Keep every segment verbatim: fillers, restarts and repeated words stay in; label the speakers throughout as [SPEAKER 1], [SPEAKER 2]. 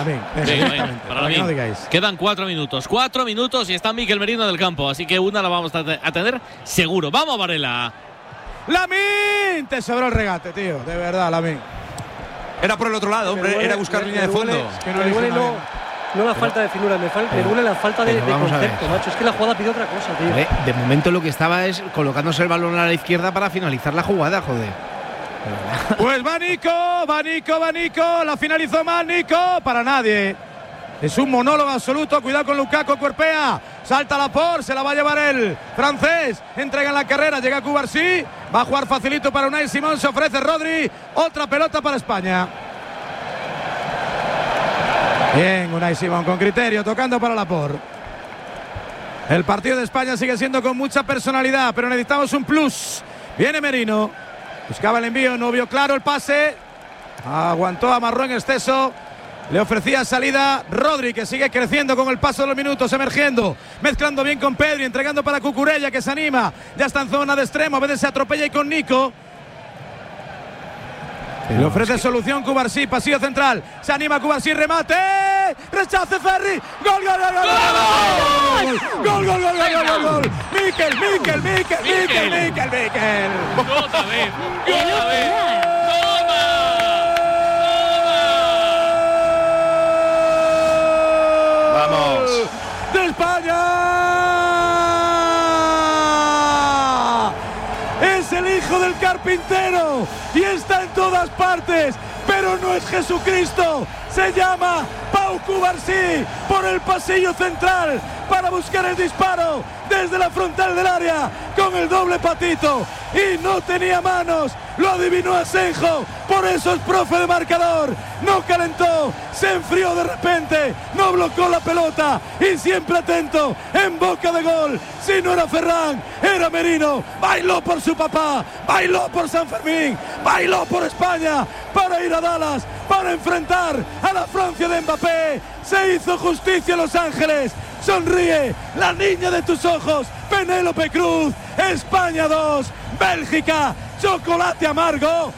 [SPEAKER 1] Bien,
[SPEAKER 2] bien, bien, para para no quedan cuatro minutos. Cuatro minutos y está Mikel Merino del campo. Así que una la vamos a tener seguro. ¡Vamos, Varela!
[SPEAKER 1] ¡Lamin! Te sobró el regate, tío. De verdad, Lamin.
[SPEAKER 3] Era por el otro lado, hombre. Duele, era buscar línea de fondo.
[SPEAKER 4] Es que no, me duele no, no la falta de finura, me, fal, me duele la falta de, de concepto, macho. Es que la jugada pide otra cosa, tío.
[SPEAKER 5] Ver, de momento lo que estaba es colocándose el balón a la izquierda para finalizar la jugada, joder.
[SPEAKER 1] Pues va Nico, va Nico, va Nico. La finalizó mal Nico. Para nadie. Es un monólogo absoluto. Cuidado con Lukaku, cuerpea. Salta Laporte, se la va a llevar el francés. Entrega en la carrera, llega Cubarsí. Va a jugar facilito para Unai Simón. Se ofrece Rodri. Otra pelota para España. Bien, Unai Simón con criterio, tocando para Laporte. El partido de España sigue siendo con mucha personalidad, pero necesitamos un plus. Viene Merino. Buscaba el envío, no vio claro el pase. Aguantó, amarró en exceso. Le ofrecía salida Rodri, que sigue creciendo con el paso de los minutos, emergiendo, mezclando bien con Pedri, entregando para Cucurella, que se anima. Ya está en zona de extremo, a veces se atropella y con Nico. Le ofrece solución Cubarsí, pasillo central. Se anima Cubarsí, remate. Rechace Ferri. Gol, gol, gol, gol. Gol, gol, gol, gol, gol, gol, gol. Mikel, Mikel, Mikel, Mikel, Mikel, Mikel.
[SPEAKER 2] Otra vez, otra vez.
[SPEAKER 1] Vamos. De España. Es el hijo del carpintero y está en todas partes, pero no es Jesucristo. Se llama Pau Cubarsí por el pasillo central para buscar el disparo desde la frontal del área con el doble patito y no tenía manos. Lo adivinó Asenjo, por eso es profe de marcador. No calentó, se enfrió de repente, no bloqueó la pelota y siempre atento, en boca de gol. Si no era Ferran, era Merino. Bailó por su papá, bailó por San Fermín, bailó por España para ir a Dallas, para enfrentar a la Francia de Mbappé. Se hizo justicia en Los Ángeles. Sonríe la niña de tus ojos, Penélope Cruz. España dos, Bélgica, chocolate amargo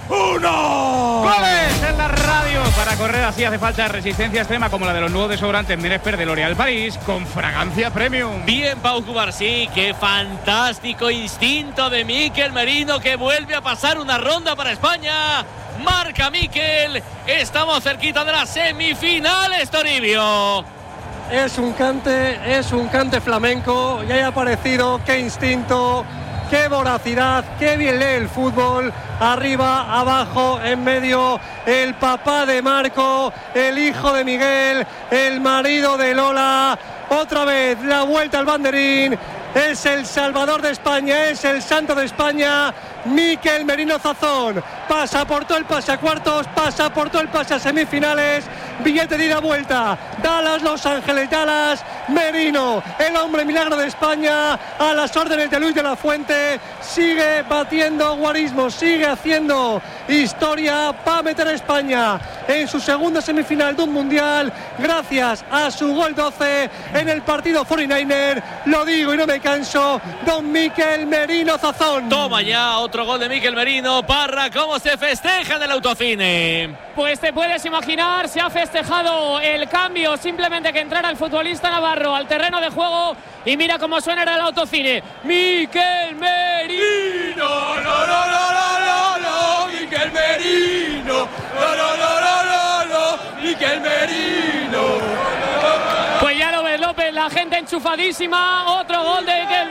[SPEAKER 1] uno.
[SPEAKER 6] Goles en la radio. Para correr así hace falta resistencia extrema como la de los nuevos desodorantes Menesper de L'Oréal París con fragancia premium.
[SPEAKER 2] Bien, Pau Cubarsí, qué fantástico instinto de Mikel Merino, que vuelve a pasar una ronda para España. Marca Mikel, estamos cerquita de las semifinales, Toribio.
[SPEAKER 4] Es un cante, es un cante flamenco, ya ha aparecido, qué instinto, qué voracidad, qué bien lee el fútbol, arriba, abajo, en medio, el papá de Marco, el hijo de Miguel, el marido de Lola, otra vez la vuelta al banderín, es el salvador de España, es el santo de España, Mikel Merino Zazón, pasa por todo el pase a cuartos, pasa por todo el pase a semifinales, billete de ida vuelta, Dallas, Los Ángeles, Dallas, Merino, el hombre milagro de España, a las órdenes de Luis de la Fuente, sigue batiendo guarismos, sigue haciendo historia para meter a España en su segunda semifinal de un mundial, gracias a su gol doce en el partido cuarenta y nueve ers, lo digo y no me canso, don Mikel Merino Zazón.
[SPEAKER 2] Toma ya otro gol de Mikel Merino. Parra, ¿cómo se festeja en el Autocine?
[SPEAKER 7] Pues te puedes imaginar, se ha festejado el cambio, simplemente que entrara el futbolista navarro al terreno de juego y mira cómo suena en el Autocine. Mikel Merino, no, no, no, no, no, no, Mikel Merino, no, no, no, no, no, no, Mikel Merino. Pues ya lo ves, López, la gente enchufadísima, otro gol de Mikel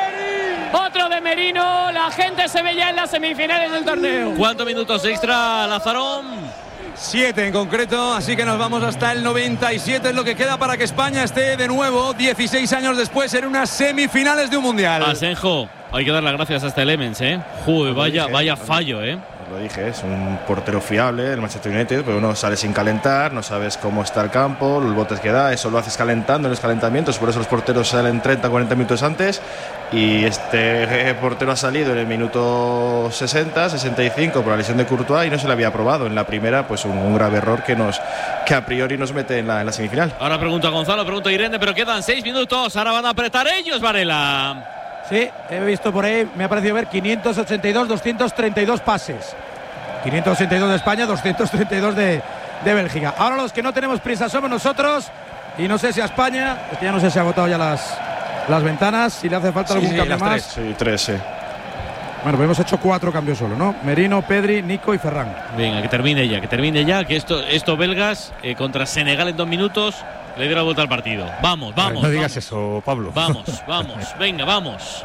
[SPEAKER 7] Otro de Merino, la gente se ve ya en las semifinales del torneo.
[SPEAKER 2] ¿Cuántos minutos extra, Lazarón?
[SPEAKER 3] Siete en concreto, así que nos vamos hasta el noventa y siete, es lo que queda para que España esté de nuevo, dieciséis años después, en unas semifinales de un mundial.
[SPEAKER 2] Asenjo, hay que dar las gracias a este Elements, ¿eh? Joder, vaya, dije, vaya fallo, ¿eh?
[SPEAKER 8] Lo dije, es un portero fiable, el Manchester United, pero uno sale sin calentar, no sabes cómo está el campo, los botes que da, eso lo haces calentando en los calentamientos, por eso los porteros salen treinta, cuarenta minutos antes, y este portero ha salido en el minuto sesenta, sesenta y cinco por la lesión de Courtois y no se le había aprobado. En la primera, pues un, un grave error que nos que a priori nos mete en la, en la semifinal.
[SPEAKER 2] Ahora pregunto a Gonzalo, pregunto a Irene, pero quedan seis minutos, ahora van a apretar ellos, Varela.
[SPEAKER 1] Sí, he visto por ahí, me ha parecido ver quinientos ochenta y dos, doscientos treinta y dos pases. quinientos ochenta y dos de España, doscientos treinta y dos de, de Bélgica. Ahora los que no tenemos prisa somos nosotros y no sé si a España, es que ya no sé si ha agotado ya las, las ventanas, si le hace falta
[SPEAKER 8] Sí,
[SPEAKER 1] algún
[SPEAKER 8] sí,
[SPEAKER 1] cambio
[SPEAKER 8] las
[SPEAKER 1] más.
[SPEAKER 8] tres. Sí, tres, sí.
[SPEAKER 1] Bueno, pues hemos hecho cuatro cambios solo, ¿no? Merino, Pedri, Nico y Ferran.
[SPEAKER 2] Venga, que termine ya, que termine ya, que esto, esto belgas eh, contra Senegal en dos minutos le dio la vuelta al partido. Vamos, vamos.
[SPEAKER 9] No digas
[SPEAKER 2] vamos.
[SPEAKER 9] eso, Pablo.
[SPEAKER 2] Vamos, vamos, venga, vamos.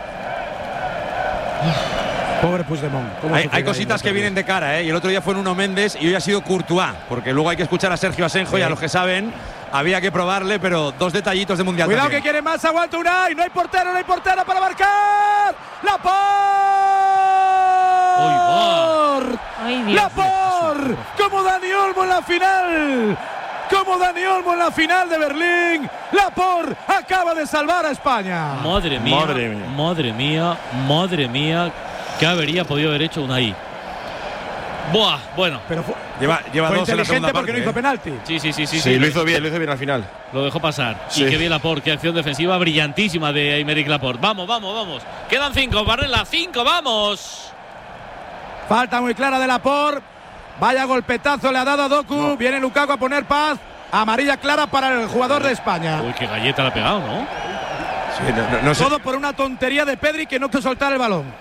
[SPEAKER 1] Pobre Puigdemont. ¿Cómo
[SPEAKER 3] Hay,
[SPEAKER 1] sufrirá
[SPEAKER 3] hay
[SPEAKER 1] ahí
[SPEAKER 3] cositas
[SPEAKER 1] los
[SPEAKER 3] que vienen de cara, ¿eh? Y el otro día fue Nuno Méndez y hoy ha sido Courtois, porque luego hay que escuchar a Sergio Asenjo y a los que saben había que probarle, pero dos detallitos de Mundial.
[SPEAKER 1] Cuidado
[SPEAKER 3] también.
[SPEAKER 1] que quiere más, aguanta Unai, no hay portero, no hay portero para marcar. ¡Laporte!
[SPEAKER 7] Ay, Dios.
[SPEAKER 1] ¡Laporte! Como Dani Olmo en la final. Como Dani Olmo en la final de Berlín. Laporte acaba de salvar a España.
[SPEAKER 2] Madre mía,
[SPEAKER 8] Madre mía.
[SPEAKER 2] madre mía, madre mía, ¿qué habría podido haber hecho Unai? Buah, bueno.
[SPEAKER 1] Pero fue,
[SPEAKER 3] Lleva, lleva
[SPEAKER 1] fue
[SPEAKER 3] dos en la
[SPEAKER 1] inteligente
[SPEAKER 3] segunda
[SPEAKER 1] porque
[SPEAKER 3] parte.
[SPEAKER 1] no hizo
[SPEAKER 3] ¿eh?
[SPEAKER 1] penalti.
[SPEAKER 2] Sí, sí, sí, sí.
[SPEAKER 8] Sí,
[SPEAKER 2] sí,
[SPEAKER 8] lo hizo bien, lo hizo bien al final.
[SPEAKER 2] Lo dejó pasar.
[SPEAKER 8] Sí.
[SPEAKER 2] Y qué bien Laporte, qué acción defensiva brillantísima de Aymeric Laporte. Vamos, vamos, vamos. Quedan cinco, Varela, cinco, vamos.
[SPEAKER 1] Falta muy clara de Laporte. Vaya golpetazo le ha dado a Doku. No. Viene Lukaku a poner paz. Amarilla clara para el jugador de España.
[SPEAKER 2] Uy, qué galleta le ha pegado, ¿no?
[SPEAKER 3] Sí, no, no, no sé.
[SPEAKER 1] Todo por una tontería de Pedri que no quiso soltar el balón.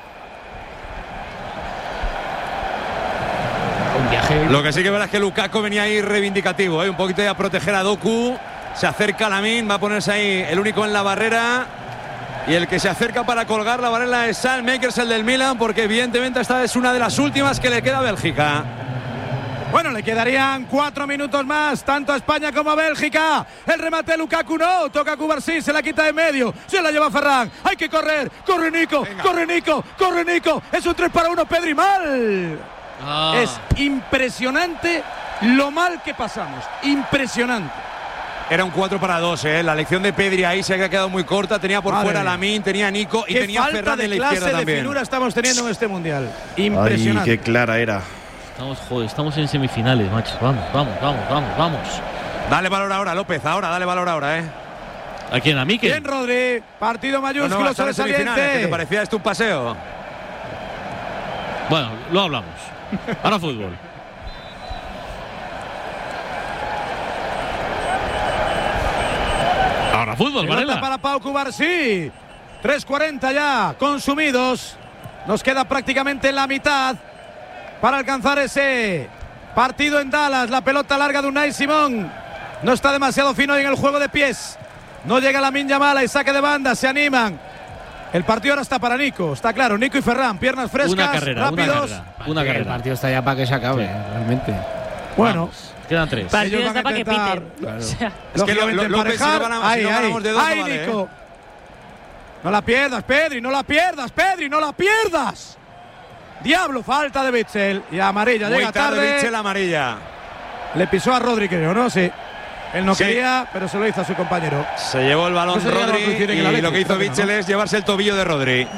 [SPEAKER 5] Un viaje.
[SPEAKER 3] Lo que sí que verás es que Lukaku venía ahí reivindicativo, ¿eh? Un poquito a proteger a Doku. Se acerca Lamine, va a ponerse ahí el único en la barrera. Y el que se acerca para colgar la barrera es Salmakers, el del Milan, porque evidentemente esta es una de las últimas que le queda a Bélgica.
[SPEAKER 1] Bueno, le quedarían cuatro minutos más, tanto a España como a Bélgica. El remate de Lukaku no, toca a Cubarsí, se la quita de medio, se la lleva Ferran. Hay que correr, corre Nico, Venga. corre Nico, corre Nico. Es un tres para uno, Pedri mal. Ah. Es impresionante lo mal que pasamos, impresionante.
[SPEAKER 3] Era un cuatro para dos, ¿eh? La lección de Pedri ahí se ha quedado muy corta. Tenía por Madre fuera Lamine, tenía Nico y
[SPEAKER 1] qué
[SPEAKER 3] tenía Ferran en la izquierda
[SPEAKER 1] de
[SPEAKER 3] también.
[SPEAKER 1] Qué finura estamos teniendo en este mundial. Impresionante.
[SPEAKER 8] Ay, qué clara era.
[SPEAKER 2] Estamos, joder, estamos en semifinales, macho. Vamos, vamos, vamos, vamos, vamos.
[SPEAKER 3] Dale valor ahora, López. Ahora, dale valor ahora, ¿eh?
[SPEAKER 2] ¿A quién? ¿A mí?
[SPEAKER 1] Bien, Rodri. Partido mayúsculo,
[SPEAKER 3] no, no,
[SPEAKER 1] sobresaliente.
[SPEAKER 3] ¿Qué te parecía esto un paseo?
[SPEAKER 2] Bueno, lo hablamos. Ahora fútbol. Ahora fútbol, Varela.
[SPEAKER 1] Para Pau Cubarsí. tres cuarenta ya, consumidos. Nos queda prácticamente la mitad para alcanzar ese partido en Dallas. La pelota larga de Unai Simón. No está demasiado fino en el juego de pies. No llega Lamine Yamal y saque de banda. Se animan. El partido ahora está para Nico. Está claro, Nico y Ferran. Piernas frescas,
[SPEAKER 2] una carrera,
[SPEAKER 1] rápidos.
[SPEAKER 2] Una carrera. Una carrera.
[SPEAKER 5] El partido está ya para que se acabe, sí. realmente.
[SPEAKER 1] Bueno.
[SPEAKER 2] Vamos. Quedan tres.
[SPEAKER 7] Partido está para que piten.
[SPEAKER 1] Claro.
[SPEAKER 7] O sea,
[SPEAKER 3] es que lo, lo, López, si no ganamos,
[SPEAKER 1] ahí,
[SPEAKER 3] si no ganamos de dos,
[SPEAKER 1] ahí,
[SPEAKER 3] no vale,
[SPEAKER 1] Nico.
[SPEAKER 3] ¿eh?
[SPEAKER 1] No la pierdas, Pedri, no la pierdas, Pedri, no la pierdas. Diablo, falta de Bitzel. Y amarilla,
[SPEAKER 3] Muy
[SPEAKER 1] llega
[SPEAKER 3] tarde.
[SPEAKER 1] tarde.
[SPEAKER 3] Bitzel, amarilla.
[SPEAKER 1] Le pisó a Rodri, creo, ¿no? Sí. Él no
[SPEAKER 3] sí.
[SPEAKER 1] quería, pero se lo hizo a su compañero.
[SPEAKER 3] Se llevó el balón no Rodri y lo que hizo Bitzel no, ¿no? es llevarse el tobillo de Rodri.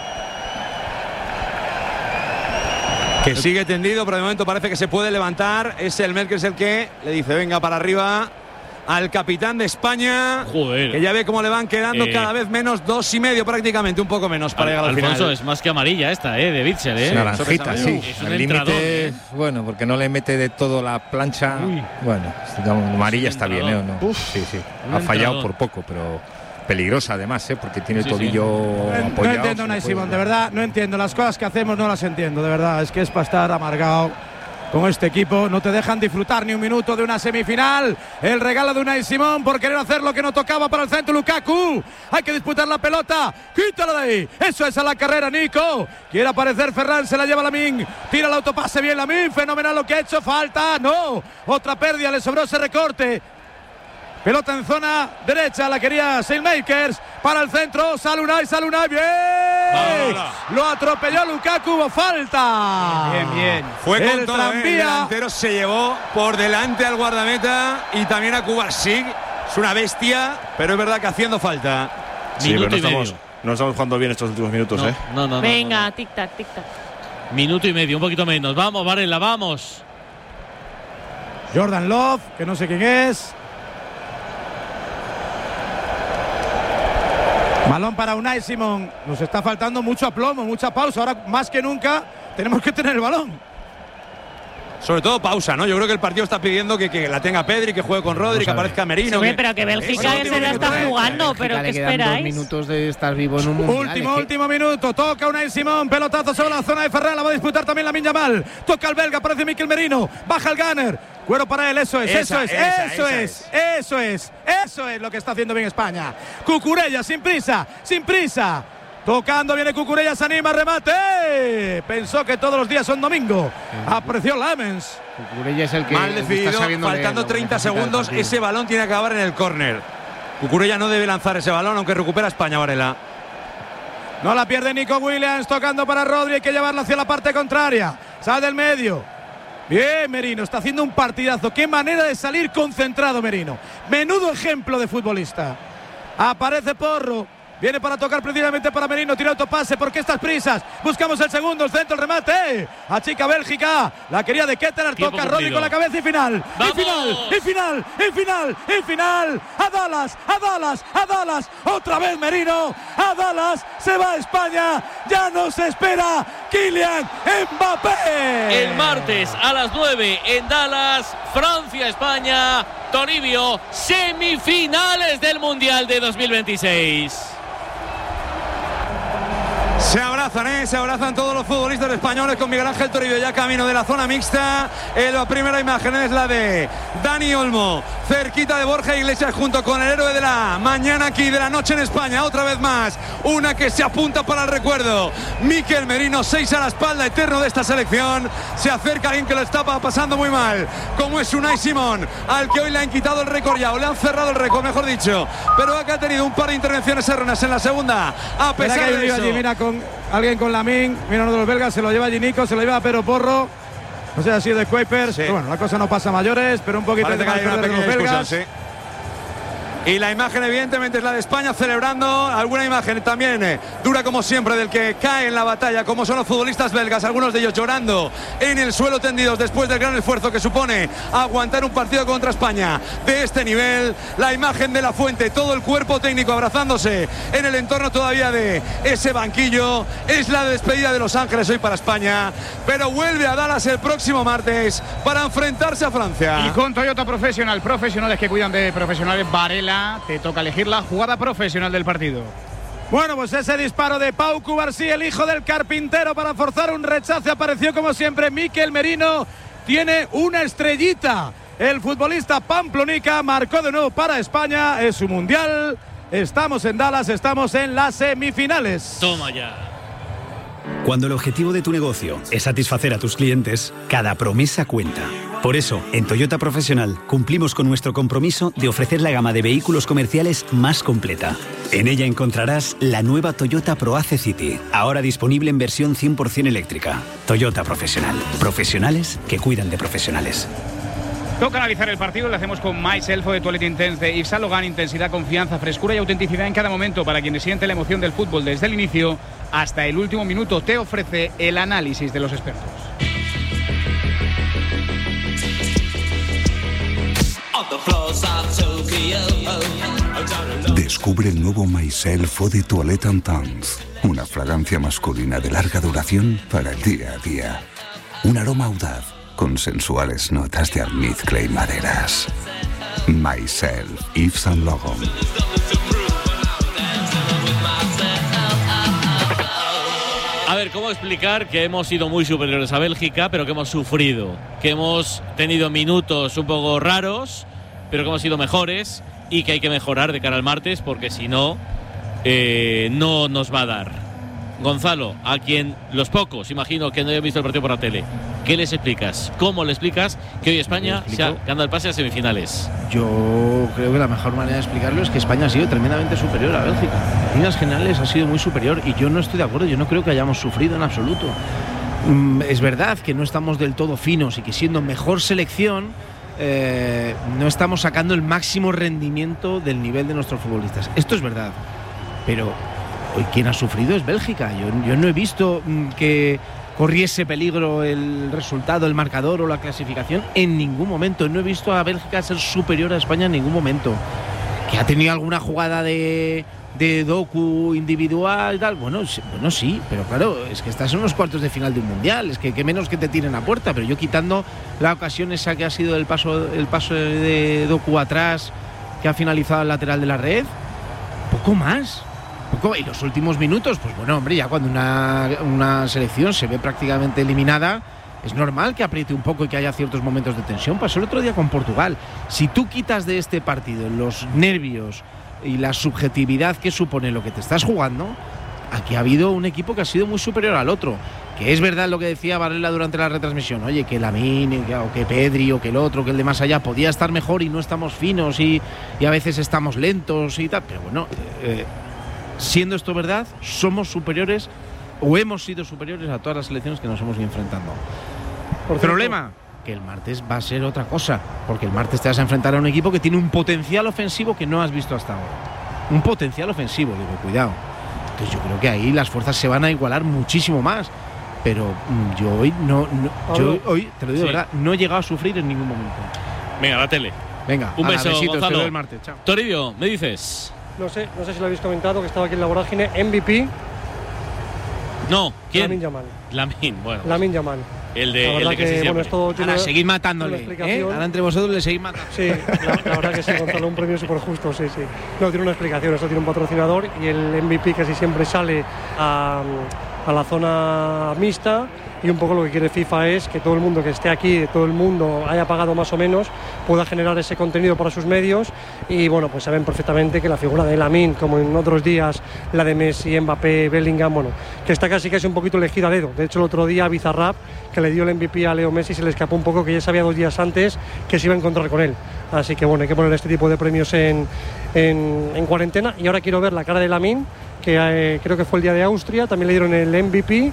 [SPEAKER 3] Que sigue tendido, pero de momento parece que se puede levantar. Es el Merckx el que le dice, venga para arriba al capitán de España.
[SPEAKER 2] Joder.
[SPEAKER 3] Que ya ve cómo le van quedando
[SPEAKER 2] eh.
[SPEAKER 3] cada vez menos, dos y medio prácticamente, un poco menos para
[SPEAKER 2] Al,
[SPEAKER 3] llegar al
[SPEAKER 2] Alfonso,
[SPEAKER 3] final.
[SPEAKER 2] es más que amarilla esta, ¿eh? De Bitzel, ¿eh?
[SPEAKER 9] Es naranjita, sí.
[SPEAKER 2] Es un
[SPEAKER 9] el límite,
[SPEAKER 2] ¿eh?
[SPEAKER 9] bueno, porque no le mete de todo la plancha. Uy. Bueno, digamos, amarilla está bien, ¿eh? ¿O no? Uf, sí, sí. Ha fallado por poco, pero peligrosa además, ¿eh? Porque tiene
[SPEAKER 1] sí,
[SPEAKER 9] el tobillo
[SPEAKER 1] sí.
[SPEAKER 9] apoyado.
[SPEAKER 1] No entiendo, Unai Simón, de verdad, no entiendo. Las cosas que hacemos no las entiendo, de verdad. Es que es para estar amargado con este equipo. No te dejan disfrutar ni un minuto de una semifinal. El regalo de Unai Simón por querer hacer lo que no tocaba para el centro. Lukaku, hay que disputar la pelota. Quítala de ahí. Eso es a la carrera, Nico. Quiere aparecer Ferran, se la lleva Lamine. Tira el autopase bien Lamine. Fenomenal lo que ha hecho. Falta, no. Otra pérdida, le sobró ese recorte. Pelota en zona derecha, la quería Sailmakers para el centro, sale Unai, sale Unai, bien. Hola. Lo atropelló Lukaku, hubo falta.
[SPEAKER 3] Bien, bien. Fue con
[SPEAKER 1] el
[SPEAKER 3] todo,
[SPEAKER 1] tranvía.
[SPEAKER 3] ¿eh? El delantero se llevó por delante al guardameta y también a Cubarsí. Es una bestia, pero es verdad que haciendo falta.
[SPEAKER 8] Sí, pero no estamos, no estamos jugando bien estos últimos minutos,
[SPEAKER 2] no,
[SPEAKER 8] ¿eh?
[SPEAKER 2] No, no, no.
[SPEAKER 7] Venga,
[SPEAKER 2] no, no.
[SPEAKER 7] tic-tac, tic-tac.
[SPEAKER 2] Minuto y medio, un poquito menos. Vamos, Varela, vamos.
[SPEAKER 1] Jordan Love, que no sé quién es. Balón para Unai Simón. Nos está faltando mucho aplomo, mucha pausa. Ahora más que nunca tenemos que tener el balón.
[SPEAKER 3] sobre todo pausa, ¿no? Yo creo que el partido está pidiendo que, que la tenga Pedri, que juegue con Rodri, que aparezca Merino.
[SPEAKER 10] Sí,
[SPEAKER 3] que...
[SPEAKER 10] pero que Bélgica
[SPEAKER 3] sí,
[SPEAKER 10] se la está jugando, pero ¿qué esperáis?
[SPEAKER 5] Dos minutos de estar vivo en un mundial.
[SPEAKER 1] Último, que... último minuto. Toca Unai Simón. Pelotazo sobre la zona de Ferran. La va a disputar también Lamine Yamal. Toca el belga. Aparece Mikel Merino. Baja el Gunner. Cuero para él. Eso es,
[SPEAKER 3] esa,
[SPEAKER 1] eso es,
[SPEAKER 3] esa,
[SPEAKER 1] eso
[SPEAKER 3] esa
[SPEAKER 1] es, es, eso es. Eso es lo que está haciendo bien España. Cucurella, sin prisa, sin prisa. Tocando, viene Cucurella, se anima, remate. ¡Eh! Pensó que todos los días son domingo. Apreció Lamens.
[SPEAKER 5] Cucurella es el que
[SPEAKER 3] mal decidido, faltando treinta segundos, ese balón tiene que acabar en el córner. Cucurella no debe lanzar ese balón, aunque recupera España, Varela.
[SPEAKER 1] No la pierde Nico Williams, tocando para Rodri, hay que llevarla hacia la parte contraria. Sale del medio. Bien, Merino, está haciendo un partidazo. Qué manera de salir concentrado, Merino. Menudo ejemplo de futbolista. Aparece Porro. Viene para tocar precisamente para Merino, tira autopase, ¿por qué estas prisas? Buscamos el segundo, el centro, el remate. Achica Bélgica, la quería de Ketteler, toca Rodri con la cabeza y final.
[SPEAKER 2] ¡Vamos!
[SPEAKER 1] Y final, y final, y final, y final. A Dallas, a Dallas, a Dallas. Otra vez Merino, a Dallas, se va a España. Ya nos espera Kylian Mbappé.
[SPEAKER 2] El martes a las nueve en Dallas, Francia-España. Toribio, semifinales del Mundial de dos mil veintiséis.
[SPEAKER 3] Se abrazan, ¿eh? Se abrazan todos los futbolistas españoles con Miguel Ángel Toribio ya camino de la zona mixta. Eh, la primera imagen es la de Dani Olmo, cerquita de Borja Iglesias junto con el héroe de la mañana aquí, de la noche en España. Otra vez más, una que se apunta para el recuerdo. Mikel Merino, seis a la espalda, eterno de esta selección. Se acerca alguien que lo está pasando muy mal, como es Unai Simón, al que hoy le han quitado el récord ya, o le han cerrado el récord, mejor dicho. Pero acá ha tenido un par de intervenciones erróneas en la segunda, a pesar de eso.
[SPEAKER 1] Allí, mira, con alguien con Lamine, mira uno de los belgas, se lo lleva Ginico, se lo lleva Pedro Porro. No sé si ha sido de Kuipers, sí. Pero bueno, la cosa no pasa a mayores, pero un poquito
[SPEAKER 3] parece
[SPEAKER 1] de,
[SPEAKER 3] que hay una
[SPEAKER 1] de
[SPEAKER 3] pequeña
[SPEAKER 1] los belgas.
[SPEAKER 3] Sí. Y la imagen evidentemente es la de España celebrando. Alguna imagen también eh, dura como siempre del que cae en la batalla, como son los futbolistas belgas, algunos de ellos llorando en el suelo tendidos después del gran esfuerzo que supone aguantar un partido contra España de este nivel. La imagen de La Fuente, todo el cuerpo técnico abrazándose en el entorno todavía de ese banquillo. Es la despedida de Los Ángeles hoy para España, pero vuelve a Dallas el próximo martes para enfrentarse a Francia.
[SPEAKER 6] Y con Toyota Profesional, profesionales que cuidan de profesionales, Varela, te toca elegir la jugada profesional del partido.
[SPEAKER 1] Bueno, pues ese disparo de Pau Cubarsí, el hijo del carpintero, para forzar un rechace. Apareció como siempre Mikel Merino. Tiene una estrellita. El futbolista pamplonica marcó de nuevo para España. Es su mundial. Estamos en Dallas, estamos en las semifinales.
[SPEAKER 2] Toma ya.
[SPEAKER 11] Cuando el objetivo de tu negocio es satisfacer a tus clientes, cada promesa cuenta. Por eso, en Toyota Profesional cumplimos con nuestro compromiso de ofrecer la gama de vehículos comerciales más completa. En ella encontrarás la nueva Toyota ProAce City, ahora disponible en versión cien por ciento eléctrica. Toyota Profesional. Profesionales que cuidan de profesionales.
[SPEAKER 6] Toca analizar el partido, lo hacemos con Myself de Toilette Intense de Yves Saint Laurent. Intensidad, confianza, frescura y autenticidad en cada momento para quienes sienten la emoción del fútbol desde el inicio hasta el último minuto. Te ofrece el análisis de los expertos.
[SPEAKER 12] Descubre el nuevo Myself de Toilette Intense, una fragancia masculina de larga duración para el día a día. Un aroma audaz con sensuales notas de almizcle y maderas. Myself, Yves Saint Laurent.
[SPEAKER 2] A ver, ¿cómo explicar que hemos sido muy superiores a Bélgica, pero que hemos sufrido? Que hemos tenido minutos un poco raros, pero que hemos sido mejores y que hay que mejorar de cara al martes, porque si no, eh, no nos va a dar. Gonzalo, a quien los pocos, imagino que no hayan visto el partido por la tele, ¿qué les explicas? ¿Cómo le explicas que hoy España se ha ganado el pase a semifinales?
[SPEAKER 5] Yo creo que la mejor manera de explicarlo es que España ha sido tremendamente superior a Bélgica. En líneas generales ha sido muy superior y yo no estoy de acuerdo, yo no creo que hayamos sufrido en absoluto. Mm, es verdad que no estamos del todo finos y que siendo mejor selección eh, no estamos sacando el máximo rendimiento del nivel de nuestros futbolistas. Esto es verdad, pero hoy quien ha sufrido es Bélgica. Yo, yo no he visto mm, que corriese peligro el resultado, el marcador o la clasificación en ningún momento. No he visto a Bélgica ser superior a España en ningún momento. Que ha tenido alguna jugada de de Doku individual y tal. Bueno, bueno, sí, pero claro, es que estás en los cuartos de final de un mundial, es que, que menos que te tiren a puerta, pero yo quitando la ocasión esa que ha sido el paso, el paso de Doku atrás, que ha finalizado el lateral de la red, poco más. Poco, y los últimos minutos, pues bueno, hombre, ya cuando una, una selección se ve prácticamente eliminada, es normal que apriete un poco y que haya ciertos momentos de tensión. Pasó el otro día con Portugal. Si tú quitas de este partido los nervios y la subjetividad que supone lo que te estás jugando, aquí ha habido un equipo que ha sido muy superior al otro. Que es verdad lo que decía Varela durante la retransmisión, oye, que Lamine, o que Pedri, o que el otro, que el de más allá podía estar mejor y no estamos finos y, y a veces estamos lentos y tal, pero bueno, eh, siendo esto verdad, somos superiores o hemos sido superiores a todas las selecciones que nos hemos ido enfrentando. El problema, que el martes va a ser otra cosa, porque el martes te vas a enfrentar a un equipo que tiene un potencial ofensivo que no has visto hasta ahora. Un potencial ofensivo, digo, cuidado. Entonces yo creo que ahí las fuerzas se van a igualar muchísimo más. Pero mm, yo hoy no, no yo hoy, te lo digo de sí. verdad, no he llegado a sufrir en ningún momento.
[SPEAKER 2] Venga, la tele.
[SPEAKER 5] Venga,
[SPEAKER 2] un beso,
[SPEAKER 5] besitos,
[SPEAKER 2] Gonzalo.
[SPEAKER 5] te veo el martes. Chao.
[SPEAKER 2] Toribio, ¿me dices?
[SPEAKER 4] No sé, no sé si lo habéis comentado, que estaba aquí en la vorágine. M V P.
[SPEAKER 2] No, ¿quién?
[SPEAKER 4] Lamine Yamal.
[SPEAKER 2] Lamine, bueno.
[SPEAKER 4] Lamine Yamal.
[SPEAKER 2] El de,
[SPEAKER 4] la verdad
[SPEAKER 2] el de que, que
[SPEAKER 4] que,
[SPEAKER 2] se
[SPEAKER 4] bueno, esto tiene,
[SPEAKER 5] ahora seguid matándole, ¿eh? Ahora entre vosotros le seguís matando.
[SPEAKER 4] Sí, la, la verdad que sí, Gonzalo, un premio súper justo, sí, sí. No, tiene una explicación, esto tiene un patrocinador y el M V P casi siempre sale a, a la zona mixta. Y un poco lo que quiere FIFA es que todo el mundo que esté aquí, todo el mundo haya pagado más o menos, pueda generar ese contenido para sus medios. Y bueno, pues saben perfectamente que la figura de Lamine, como en otros días la de Messi, Mbappé, Bellingham, bueno, que está casi casi un poquito elegida a dedo. De hecho, el otro día Bizarrap, que le dio el M V P a Leo Messi, se le escapó un poco, que ya sabía dos días antes que se iba a encontrar con él. Así que bueno, hay que poner este tipo de premios en, en, en cuarentena. Y ahora quiero ver la cara de Lamine, que eh, creo que fue el día de Austria, también le dieron el M V P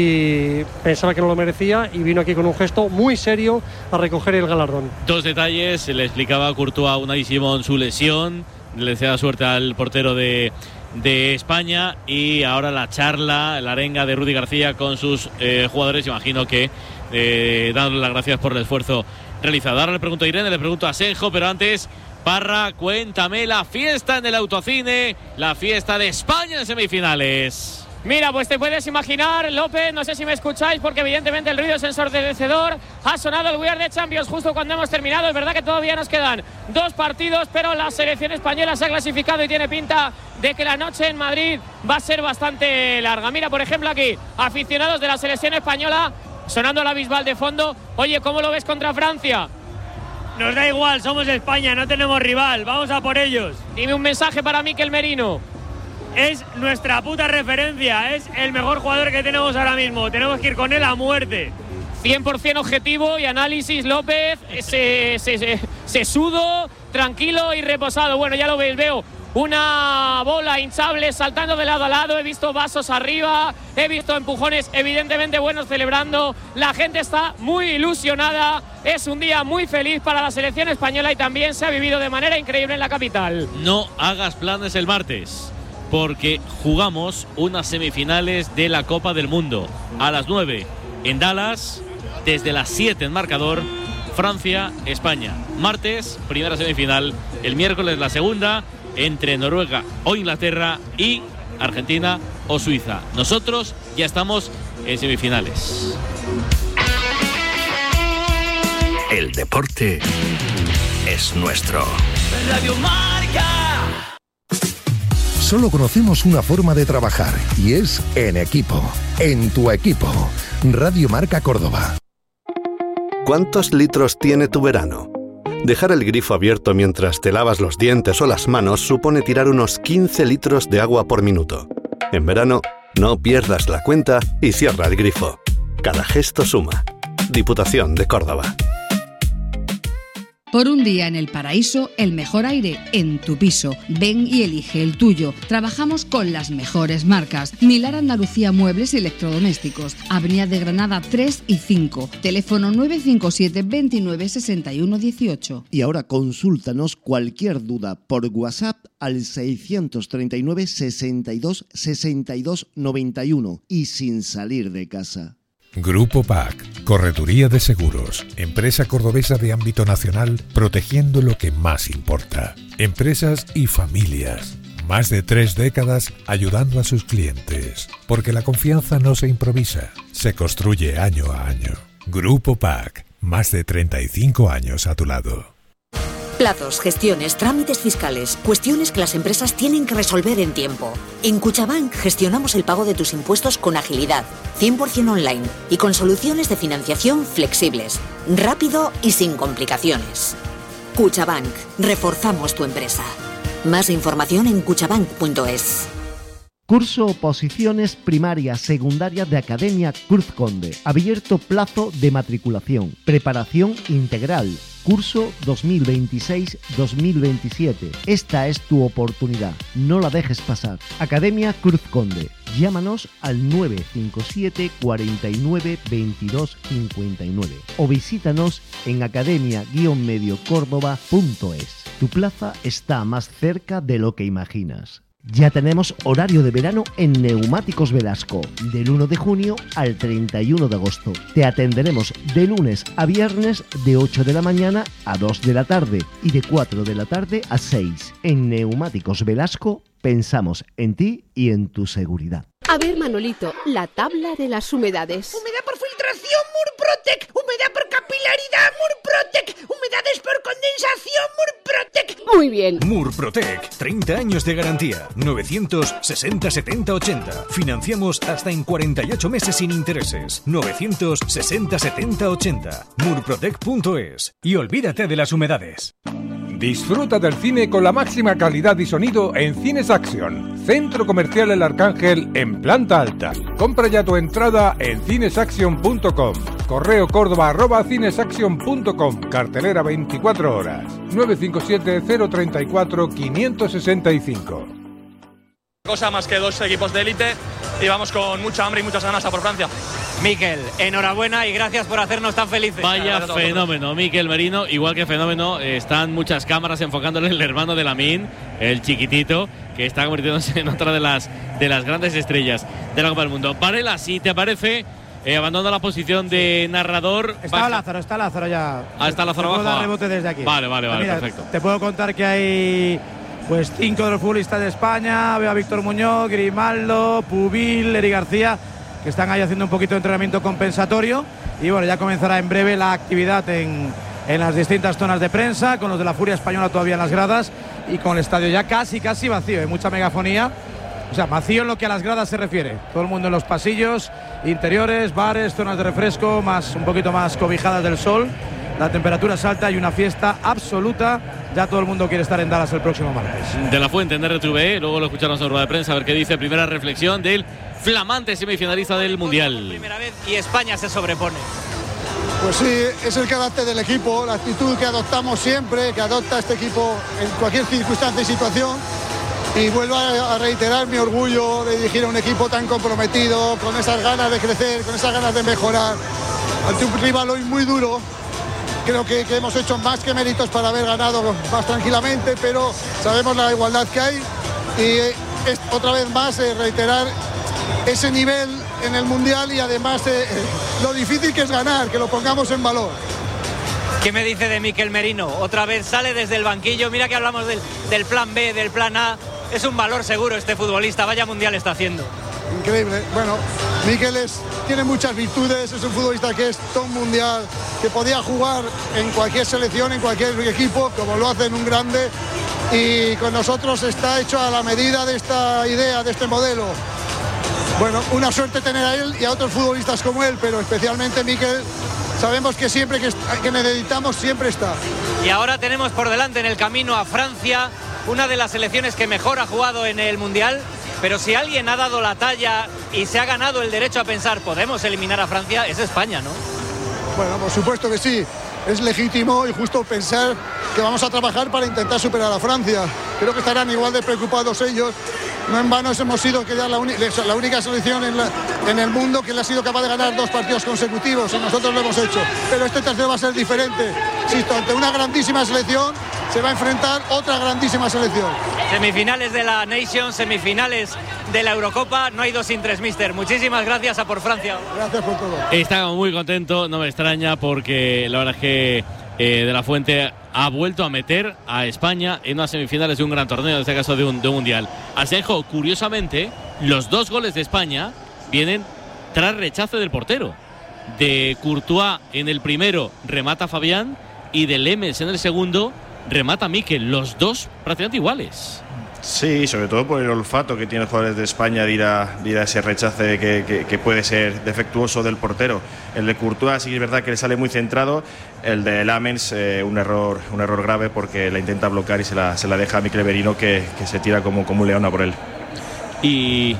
[SPEAKER 4] y pensaba que no lo merecía y vino aquí con un gesto muy serio a recoger el galardón.
[SPEAKER 2] Dos detalles, le explicaba a Courtois a Unai Simón su lesión, le deseaba suerte al portero de, de España y ahora la charla, la arenga de Rudy García con sus eh, jugadores, imagino que eh, dándole las gracias por el esfuerzo realizado. Ahora le pregunto a Irene, le pregunto a Senjo, pero antes... Parra, cuéntame la fiesta en el Autocine, la fiesta de España en semifinales.
[SPEAKER 7] Mira, pues te puedes imaginar, López, no sé si me escucháis porque evidentemente el ruido es ensordecedor. Ha sonado el We Are the Champions justo cuando hemos terminado. Es verdad que todavía nos quedan dos partidos, pero la selección española se ha clasificado y tiene pinta de que la noche en Madrid va a ser bastante larga. Mira, por ejemplo, aquí, aficionados de la selección española, sonando la Bisbal de fondo. Oye, ¿cómo lo ves contra Francia?
[SPEAKER 13] Nos da igual, somos España, no tenemos rival, vamos a por ellos.
[SPEAKER 7] Dime un mensaje para Mikel Merino.
[SPEAKER 13] Es nuestra puta referencia, es el mejor jugador que tenemos ahora mismo, tenemos que ir con él a muerte.
[SPEAKER 7] cien por ciento objetivo y análisis, López, se, se, se, se sudo, tranquilo y reposado. Bueno, ya lo veis, veo una bola hinchable saltando de lado a lado, he visto vasos arriba, he visto empujones evidentemente buenos celebrando, la gente está muy ilusionada, es un día muy feliz para la selección española y también se ha vivido de manera increíble en la capital.
[SPEAKER 2] No hagas planes el martes, porque jugamos unas semifinales de la Copa del Mundo a las nueve en Dallas, desde las siete en marcador, Francia, España. Martes, primera semifinal, el miércoles la segunda, entre Noruega o Inglaterra y Argentina o Suiza. Nosotros ya estamos en semifinales.
[SPEAKER 14] El deporte es nuestro.
[SPEAKER 15] Radio Marca.
[SPEAKER 16] Solo conocemos una forma de trabajar y es en equipo, en tu equipo. Radio Marca Córdoba.
[SPEAKER 17] ¿Cuántos litros tiene tu verano? Dejar el grifo abierto mientras te lavas los dientes o las manos supone tirar unos quince litros de agua por minuto. En verano, no pierdas la cuenta y cierra el grifo. Cada gesto suma. Diputación de Córdoba.
[SPEAKER 18] Por un día en el paraíso, el mejor aire en tu piso. Ven y elige el tuyo. Trabajamos con las mejores marcas. Milar Andalucía Muebles y Electrodomésticos. Avenida de Granada tres y cinco. Teléfono nueve cinco siete, veintinueve, sesenta y uno, dieciocho.
[SPEAKER 19] Y ahora consúltanos cualquier duda por WhatsApp al seiscientos treinta y nueve, sesenta y dos, sesenta y dos, noventa y uno y sin salir de casa.
[SPEAKER 20] Grupo P A C, Correduría de Seguros, empresa cordobesa de ámbito nacional, protegiendo lo que más importa. Empresas y familias, Más de tres décadas ayudando a sus clientes. Porque la confianza no se improvisa, se construye año a año. Grupo P A C. Más de treinta y cinco años a tu lado.
[SPEAKER 21] Plazos, gestiones, trámites fiscales, cuestiones que las empresas tienen que resolver en tiempo. En Cuchabank gestionamos el pago de tus impuestos con agilidad, cien por ciento online y con soluciones de financiación flexibles, rápido y sin complicaciones. Cuchabank, reforzamos tu empresa. Más información en cuchabank punto es.
[SPEAKER 19] Curso Oposiciones Primaria Secundaria de Academia Cruz Conde. Abierto plazo de matriculación. Preparación integral. Curso dos mil veintiséis dos mil veintisiete. Esta es tu oportunidad. No la dejes pasar. Academia Cruz Conde. Llámanos al nueve cinco siete, cuarenta y nueve, veintidós cincuenta y nueve o visítanos en academia guion medio córdoba punto es. Tu plaza está más cerca de lo que imaginas. Ya tenemos horario de verano en Neumáticos Velasco, del uno de junio al treinta y uno de agosto. Te atenderemos de lunes a viernes de ocho de la mañana a dos de la tarde y de cuatro de la tarde a seis. En Neumáticos Velasco pensamos en ti y en tu seguridad.
[SPEAKER 22] A ver, Manolito, la tabla de las humedades.
[SPEAKER 23] Humedad por filtración, Murprotec. Humedad por capilaridad, Murprotec. Humedades por condensación, Murprotec.
[SPEAKER 22] Muy bien.
[SPEAKER 24] Murprotec, treinta años de garantía. novecientos sesenta setenta ochenta. Financiamos hasta en cuarenta y ocho meses sin intereses. novecientos sesenta setenta ochenta. murprotec punto es.
[SPEAKER 25] Y olvídate de las humedades. Disfruta del cine con la máxima calidad y sonido en Cines Action, Centro Comercial El Arcángel en planta alta. Compra ya tu entrada en cinesaction punto com. Correo córdoba arroba cinesaction punto com. Cartelera veinticuatro horas. nueve cinco siete, cero tres cuatro, cinco seis cinco.
[SPEAKER 26] Cosa más que dos equipos de élite y vamos con mucha hambre y muchas ganas a por Francia.
[SPEAKER 27] Mikel, enhorabuena y gracias por hacernos tan felices.
[SPEAKER 2] Vaya fenómeno, Mikel Merino. Igual que fenómeno, están muchas cámaras enfocándole el hermano de Lamine, el chiquitito, que está convirtiéndose en otra de las, de las grandes estrellas de la Copa del Mundo. Varela, si te parece, eh, abandona la posición de narrador.
[SPEAKER 28] Está baja. Lázaro, está Lázaro ya.
[SPEAKER 2] Ah, está Lázaro
[SPEAKER 28] abajo.
[SPEAKER 2] Puedo
[SPEAKER 28] dar rebote desde aquí.
[SPEAKER 2] Vale, vale, vale,
[SPEAKER 28] mira,
[SPEAKER 2] perfecto.
[SPEAKER 28] Te puedo contar que hay pues cinco de los futbolistas de España. Veo a Víctor Muñoz, Grimaldo, Pubil, Eri García, que están ahí haciendo un poquito de entrenamiento compensatorio. Y bueno, ya comenzará en breve la actividad en, en las distintas zonas de prensa, con los de la Furia Española todavía en las gradas y con el estadio ya casi, casi vacío. Hay mucha megafonía. O sea, vacío en lo que a las gradas se refiere. Todo el mundo en los pasillos, interiores, bares, zonas de refresco, más un poquito más cobijadas del sol. La temperatura es alta y una fiesta absoluta. Ya todo el mundo quiere estar en Dallas el próximo martes.
[SPEAKER 2] De la Fuente en R T V, luego lo escucharon en rueda de prensa a ver qué dice. Primera reflexión del flamante semifinalista del Mundial.
[SPEAKER 27] Primera vez y España se sobrepone.
[SPEAKER 29] Pues sí, es el carácter del equipo, la actitud que adoptamos siempre, que adopta este equipo en cualquier circunstancia y situación. Y vuelvo a reiterar mi orgullo de dirigir a un equipo tan comprometido, con esas ganas de crecer, con esas ganas de mejorar, ante un rival hoy muy duro. Creo que, que hemos hecho más que méritos para haber ganado más tranquilamente, pero sabemos la igualdad que hay y es, otra vez más eh, reiterar ese nivel en el Mundial y además eh, lo difícil que es ganar, que lo pongamos en valor.
[SPEAKER 27] ¿Qué me dice de Mikel Merino? Otra vez sale desde el banquillo, mira que hablamos del, del plan B, del plan A, es un valor seguro este futbolista, vaya Mundial está haciendo.
[SPEAKER 29] Increíble, bueno, Mikel es, tiene muchas virtudes, es un futbolista que es todo un mundial, que podía jugar en cualquier selección, en cualquier equipo, como lo hace en un grande, y con nosotros está hecho a la medida de esta idea, de este modelo. Bueno, una suerte tener a él y a otros futbolistas como él, pero especialmente Mikel, sabemos que siempre que, que necesitamos siempre está.
[SPEAKER 27] Y ahora tenemos por delante en el camino a Francia, una de las selecciones que mejor ha jugado en el Mundial. Pero si alguien ha dado la talla y se ha ganado el derecho a pensar podemos eliminar a Francia, es España, ¿no?
[SPEAKER 29] Bueno, por supuesto que sí. Es legítimo y justo pensar que vamos a trabajar para intentar superar a Francia. Creo que estarán igual de preocupados ellos. No en vano hemos sido que ya la, la única selección en, la, en el mundo que le ha sido capaz de ganar dos partidos consecutivos y nosotros lo hemos hecho. Pero este tercero va a ser diferente. Insisto, ante una grandísima selección se va a enfrentar otra grandísima selección.
[SPEAKER 27] Semifinales de la Nations, semifinales de la Eurocopa, no hay dos sin tres, mister. Muchísimas gracias a por Francia.
[SPEAKER 29] Gracias por todo.
[SPEAKER 2] Está muy contento, no me extraña porque la verdad es que eh, de la Fuente ha vuelto a meter a España en unas semifinales de un gran torneo, en este caso de un, de un mundial. Asenjo, curiosamente, los dos goles de España vienen tras rechace del portero. De Courtois en el primero remata Fabián y de Lemens en el segundo remata Mikel, los dos prácticamente iguales.
[SPEAKER 1] Sí, sobre todo por el olfato que tienen los jugadores de España de ir a, de ir a ese rechace que, que, que puede ser defectuoso del portero. El de Courtois sí es verdad que le sale muy centrado, el de Lamens eh, un error un error grave porque la intenta bloquear y se la, se la deja a Mikel Merino que, que se tira como, como un león a por él.
[SPEAKER 2] Y,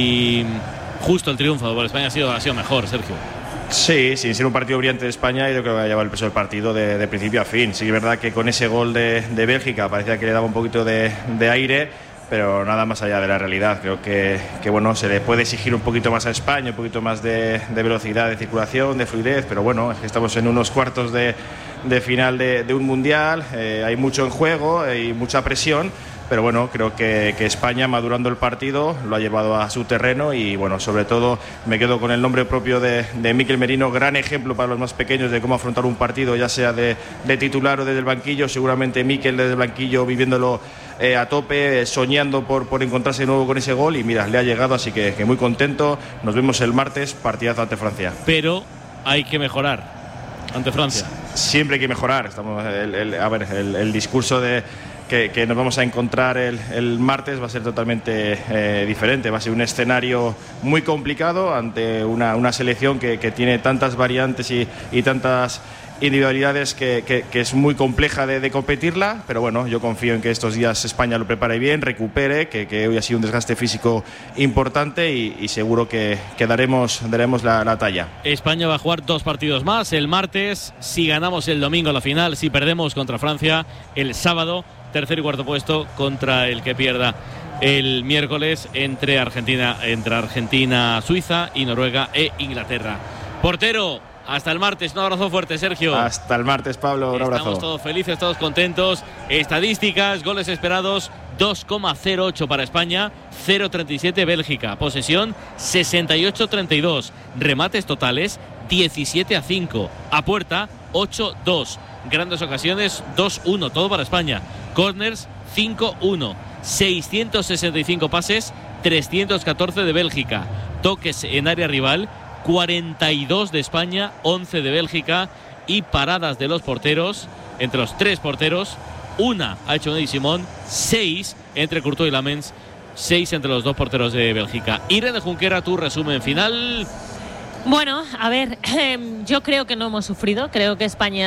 [SPEAKER 2] y justo el triunfo por España ha sido, ha sido mejor, Sergio.
[SPEAKER 1] Sí, sin ser un partido brillante de España, yo creo que va a llevar el peso del partido de, de principio a fin. Sí, es verdad que con ese gol de, de Bélgica parecía que le daba un poquito de, de aire, pero nada más allá de la realidad. Creo que, que bueno, se le puede exigir un poquito más a España, un poquito más de, de velocidad, de circulación, de fluidez, pero bueno, es que estamos en unos cuartos de, de final de, de un mundial, eh, hay mucho en juego, hay mucha presión. Pero bueno, creo que, que España, madurando el partido, lo ha llevado a su terreno y bueno, sobre todo me quedo con el nombre propio de, de Mikel Merino, gran ejemplo para los más pequeños de cómo afrontar un partido, ya sea de, de titular o desde el banquillo. Seguramente Mikel desde el banquillo viviéndolo eh, a tope, soñando por, por encontrarse de nuevo con ese gol y mira, le ha llegado, así que, que muy contento. Nos vemos el martes, partidazo ante Francia.
[SPEAKER 2] Pero hay que mejorar ante Francia.
[SPEAKER 1] Siempre hay que mejorar. Estamos, el, el, a ver, el, el discurso de Que, que nos vamos a encontrar el, el martes va a ser totalmente eh, diferente. Va a ser un escenario muy complicado ante una, una selección que, que tiene tantas variantes y, y tantas individualidades que, que, que es muy compleja de, de competirla, pero bueno, yo confío en que estos días España lo prepare bien, recupere, que, que hoy ha sido un desgaste físico importante y, y seguro que, que daremos, daremos la, la talla.
[SPEAKER 2] España va a jugar dos partidos más, el martes, si ganamos el domingo la final, si perdemos contra Francia, el sábado, tercer y cuarto puesto contra el que pierda el miércoles entre Argentina, entre Argentina, Suiza y Noruega e Inglaterra. Portero, hasta el martes, un abrazo fuerte, Sergio.
[SPEAKER 1] Hasta el martes, Pablo, un abrazo.
[SPEAKER 2] Estamos todos felices, todos contentos. Estadísticas, goles esperados, dos coma cero ocho para España, cero coma treinta y siete Bélgica. Posesión, sesenta y ocho treinta y dos. Remates totales, diecisiete a cinco. A puerta, ocho dos. Grandes ocasiones, dos uno, todo para España. Corners, cinco uno. seiscientos sesenta y cinco pases, trescientos catorce de Bélgica. Toques en área rival, cuarenta y dos de España, once de Bélgica. Y paradas de los porteros, entre los tres porteros, una ha hecho Unai Simón, seis entre Courtois y Lamens, seis entre los dos porteros de Bélgica. Irene Junquera, tu resumen final.
[SPEAKER 3] Bueno, a ver, eh, yo creo que no hemos sufrido. Creo que España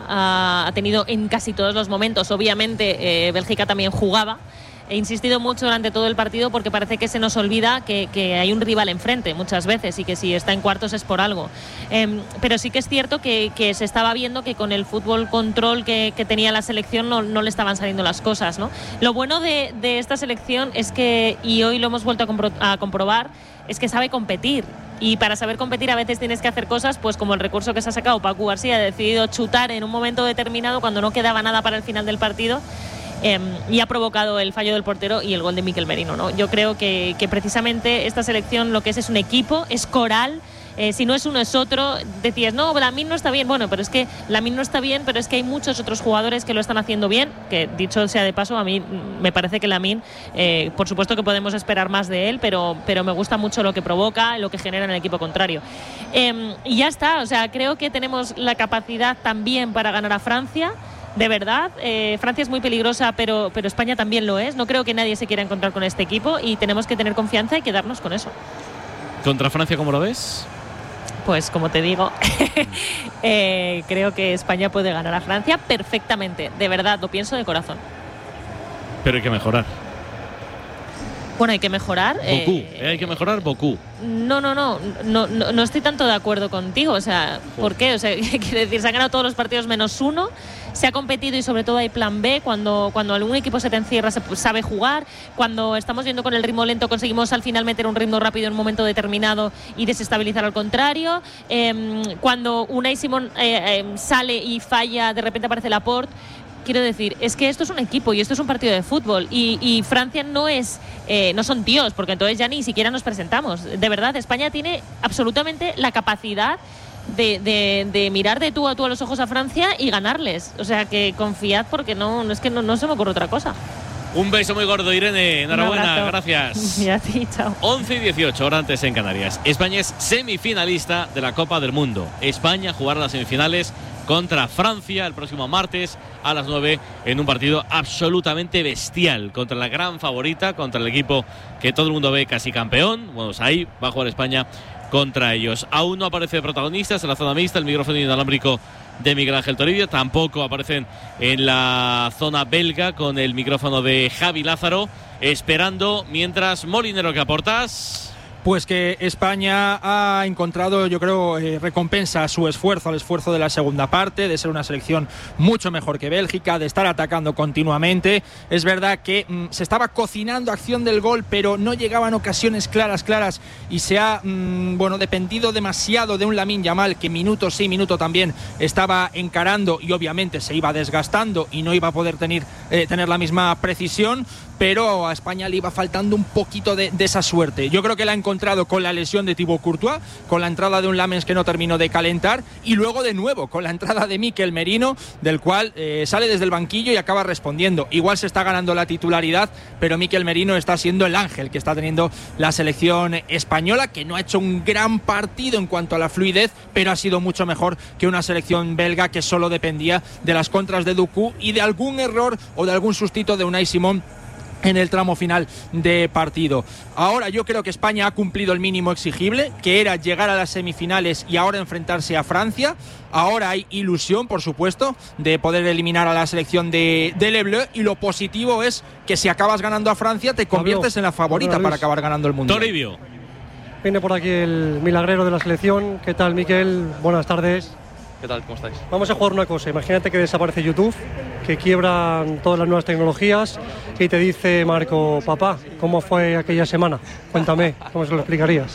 [SPEAKER 3] ha, ha tenido en casi todos los momentos. Obviamente, eh, Bélgica también jugaba. He insistido mucho durante todo el partido porque parece que se nos olvida que, que hay un rival enfrente muchas veces y que si está en cuartos es por algo. Eh, pero sí que es cierto que, que se estaba viendo que con el fútbol control que, que tenía la selección no, no le estaban saliendo las cosas, ¿no? Lo bueno de, de esta selección es que, y hoy lo hemos vuelto a, compro- a comprobar, es que sabe competir. Y para saber competir a veces tienes que hacer cosas, pues como el recurso que se ha sacado Pacu García, ha decidido chutar en un momento determinado cuando no quedaba nada para el final del partido, eh, y ha provocado el fallo del portero y el gol de Mikel Merino, ¿no? Yo creo que, que precisamente esta selección lo que es es un equipo, es coral. Eh, si no es uno es otro. Decías, no, Lamine no está bien. Bueno, pero es que Lamine no está bien, pero es que hay muchos otros jugadores que lo están haciendo bien, que dicho sea de paso, a mí me parece que Lamine, eh, por supuesto que podemos esperar más de él, pero, pero me gusta mucho lo que provoca, lo que genera en el equipo contrario. Eh, y ya está, o sea, creo que tenemos la capacidad también para ganar a Francia. De verdad, eh, Francia es muy peligrosa, pero, pero España también lo es. No creo que nadie se quiera encontrar con este equipo y tenemos que tener confianza y quedarnos con eso.
[SPEAKER 2] ¿Contra Francia cómo lo ves?
[SPEAKER 3] Pues como te digo, eh, creo que España puede ganar a Francia perfectamente. De verdad, lo pienso de corazón.
[SPEAKER 2] Pero hay que mejorar.
[SPEAKER 3] Bueno, hay que mejorar.
[SPEAKER 2] Bocú,
[SPEAKER 3] eh,
[SPEAKER 2] eh, hay que mejorar Bocú.
[SPEAKER 3] No, no, no, no, no, no estoy tanto de acuerdo contigo. O sea, ¿por qué? O sea, quiere decir, se han ganado todos los partidos menos uno. Se ha competido y sobre todo hay plan B. Cuando, cuando algún equipo se te encierra, se sabe jugar. Cuando estamos yendo con el ritmo lento, conseguimos al final meter un ritmo rápido en un momento determinado y desestabilizar al contrario. Eh, cuando Unai Simón eh, eh, sale y falla, de repente aparece Laporte. Quiero decir, es que esto es un equipo y esto es un partido de fútbol y, y Francia no es, eh, no son tíos, porque entonces ya ni siquiera nos presentamos. De verdad, España tiene absolutamente la capacidad de, de, de mirar de tú a tú a los ojos a Francia y ganarles. O sea, que confiad porque no, no es que no, no se me ocurre otra cosa.
[SPEAKER 2] Un beso muy gordo, Irene. Enhorabuena, gracias.
[SPEAKER 3] Y a ti, chao.
[SPEAKER 2] once y dieciocho, hora antes en Canarias. España es semifinalista de la Copa del Mundo. España jugará las semifinales contra Francia el próximo martes a las nueve en un partido absolutamente bestial contra la gran favorita, contra el equipo que todo el mundo ve casi campeón. Bueno, pues ahí va a jugar España contra ellos. Aún no aparece protagonistas en la zona mixta, el micrófono inalámbrico de Miguel Ángel Toribio. Tampoco aparecen en la zona belga con el micrófono de Javi Lázaro. Esperando, mientras, Molinero, ¿qué aportas?
[SPEAKER 4] Pues que España ha encontrado, yo creo, eh, recompensa a su esfuerzo, al esfuerzo de la segunda parte, de ser una selección mucho mejor que Bélgica, de estar atacando continuamente. Es verdad que mmm, se estaba cocinando acción del gol, pero no llegaban ocasiones claras, claras, y se ha, mmm, bueno, dependido demasiado de un Lamine Yamal que minuto sí, minuto también estaba encarando y obviamente se iba desgastando y no iba a poder tener, eh, tener la misma precisión, pero a España le iba faltando un poquito de, de esa suerte. Yo creo que la ha encontrado con la lesión de Thibaut Courtois, con la entrada de un Lamens que no terminó de calentar, y luego de nuevo con la entrada de Mikel Merino, del cual eh, sale desde el banquillo y acaba respondiendo. Igual se está ganando la titularidad, pero Mikel Merino está siendo el ángel que está teniendo la selección española, que no ha hecho un gran partido en cuanto a la fluidez, pero ha sido mucho mejor que una selección belga que solo dependía de las contras de Doku y de algún error o de algún sustito de Unai Simón en el tramo final de partido. Ahora yo creo que España ha cumplido el mínimo exigible, que era llegar a las semifinales y ahora enfrentarse a Francia. Ahora hay ilusión, por supuesto, de poder eliminar a la selección de, de Le Bleu, y lo positivo es que si acabas ganando a Francia te conviertes en la favorita para acabar ganando el Mundial.
[SPEAKER 2] Toribio.
[SPEAKER 5] Viene por aquí el milagrero de la selección. ¿Qué tal, Miquel? Buenas tardes.
[SPEAKER 6] ¿Qué tal? ¿Cómo estáis?
[SPEAKER 5] Vamos a jugar una cosa. Imagínate que desaparece YouTube, que quiebran todas las nuevas tecnologías y te dice Marco, papá, ¿cómo fue aquella semana? Cuéntame, ¿cómo se lo explicarías?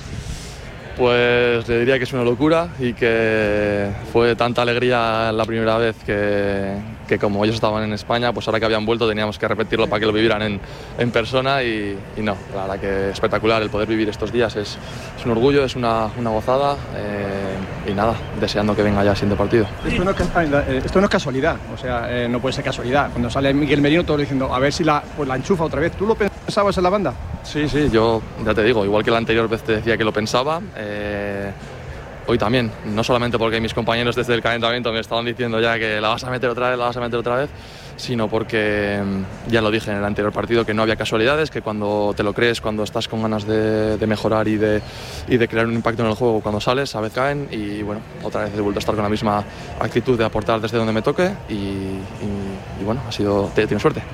[SPEAKER 6] Pues le diría que es una locura y que fue tanta alegría la primera vez que, que como ellos estaban en España, pues ahora que habían vuelto teníamos que repetirlo para que lo vivieran en, en persona y, y no, la verdad que espectacular el poder vivir estos días, es, es un orgullo, es una, una gozada eh, y nada, deseando que venga ya el siguiente partido.
[SPEAKER 8] Esto no es, esto no es casualidad, o sea, eh, no puede ser casualidad. Cuando sale Mikel Merino todo diciendo a ver si la, pues la enchufa otra vez. ¿Tú lo pensabas en la banda?
[SPEAKER 6] Sí, sí, yo ya te digo, igual que la anterior vez te decía que lo pensaba, eh, hoy también, no solamente porque mis compañeros desde el calentamiento me estaban diciendo ya que la vas a meter otra vez, la vas a meter otra vez, sino porque ya lo dije en el anterior partido que no había casualidades, que cuando te lo crees, cuando estás con ganas de, de mejorar y de, y de crear un impacto en el juego, cuando sales, a veces caen y bueno, otra vez he vuelto a estar con la misma actitud de aportar desde donde me toque y, y, y bueno, ha sido, he tenido suerte.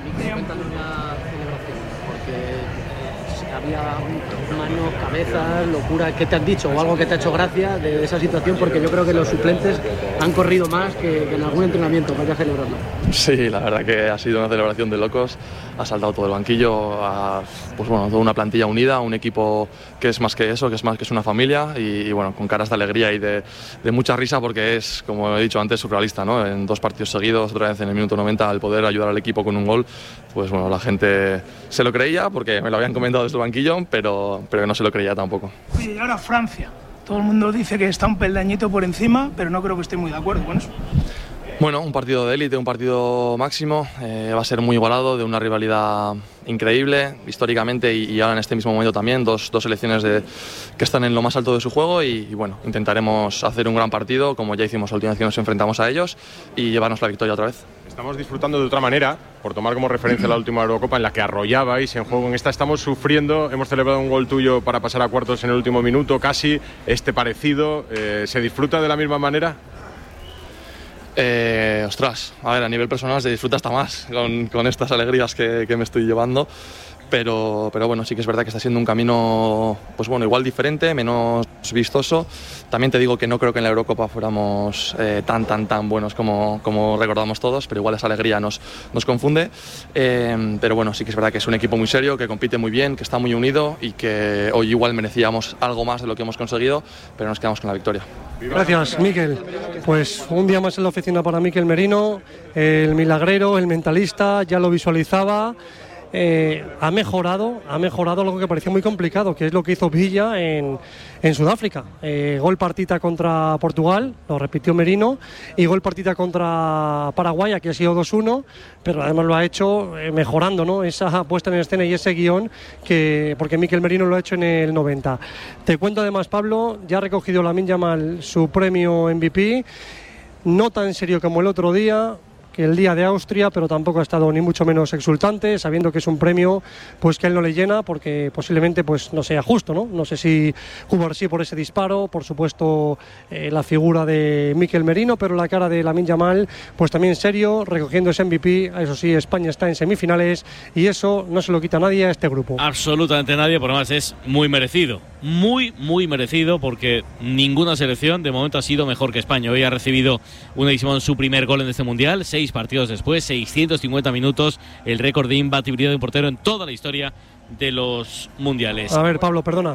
[SPEAKER 9] Había manos, cabezas, locura, ¿qué te han dicho? O algo que te ha hecho gracia de esa situación, porque yo creo que los suplentes han corrido más que, que en algún entrenamiento para celebrarlo.
[SPEAKER 6] Sí, la verdad que ha sido una celebración de locos, ha saltado todo el banquillo, ha, pues bueno, toda una plantilla unida, un equipo que es más que eso, que es más que es una familia y, y bueno, con caras de alegría y de, de mucha risa porque es, como he dicho antes, surrealista, ¿no? En dos partidos seguidos, otra vez en el minuto noventa, al poder ayudar al equipo con un gol, pues bueno, la gente se lo creía porque me lo habían comentado desde el banquillo, pero, pero no se lo creía tampoco.
[SPEAKER 10] Oye, y ahora Francia. Todo el mundo dice que está un peldañito por encima, pero no creo que esté muy de acuerdo con eso.
[SPEAKER 6] Bueno, un partido de élite, un partido máximo, eh, va a ser muy igualado, de una rivalidad increíble, históricamente y, y ahora en este mismo momento también, dos, dos selecciones de, que están en lo más alto de su juego y, y bueno, intentaremos hacer un gran partido, como ya hicimos la última vez que nos enfrentamos a ellos, y llevarnos la victoria otra vez.
[SPEAKER 11] Estamos disfrutando de otra manera, por tomar como referencia la última Eurocopa en la que arrollabais en juego. En esta estamos sufriendo, hemos celebrado un gol tuyo para pasar a cuartos en el último minuto, casi, este parecido. Eh, ¿Se disfruta de la misma manera?
[SPEAKER 6] Eh, ostras, a ver, a nivel personal se disfruta hasta más con, con estas alegrías que, que me estoy llevando. Pero, pero bueno, sí que es verdad que está siendo un camino, pues bueno, igual diferente, menos vistoso. También te digo que no creo que en la Eurocopa fuéramos eh, tan, tan, tan buenos como, como recordamos todos, pero igual esa alegría nos, nos confunde. Eh, pero bueno, sí que es verdad que es un equipo muy serio, que compite muy bien, que está muy unido y que hoy igual merecíamos algo más de lo que hemos conseguido, pero nos quedamos con la victoria.
[SPEAKER 5] Gracias, Miquel. Pues un día más en la oficina para Mikel Merino, el milagrero, el mentalista, ya lo visualizaba. eh, ha mejorado, ha mejorado algo que parecía muy complicado, que es lo que hizo Villa en, en Sudáfrica. Eh, gol partita contra Portugal, lo repitió Merino, y gol partita contra Paraguay, aquí ha sido dos uno, pero además lo ha hecho eh, mejorando, ¿no? Esa puesta en escena y ese guión, que porque Mikel Merino lo ha hecho en el noventa. Te cuento además, Pablo, ya ha recogido Lamine Yamal su premio M V P, no tan serio como el otro día, que el día de Austria, pero tampoco ha estado ni mucho menos exultante, sabiendo que es un premio pues que él no le llena, porque posiblemente pues no sea justo, ¿no? No sé si Cubarsí por ese disparo, por supuesto eh, la figura de Mikel Merino, pero la cara de Lamine Yamal pues también serio, recogiendo ese M V P. Eso sí, España está en semifinales y eso no se lo quita nadie a este grupo.
[SPEAKER 2] Absolutamente nadie, por lo demás es muy merecido, muy, muy merecido, porque ninguna selección de momento ha sido mejor que España. Hoy ha recibido Unai Simón su primer gol en este Mundial, seis partidos después, seiscientos cincuenta minutos, el récord de imbatibilidad de un portero en toda la historia de los mundiales.
[SPEAKER 5] A ver, Pablo, perdona.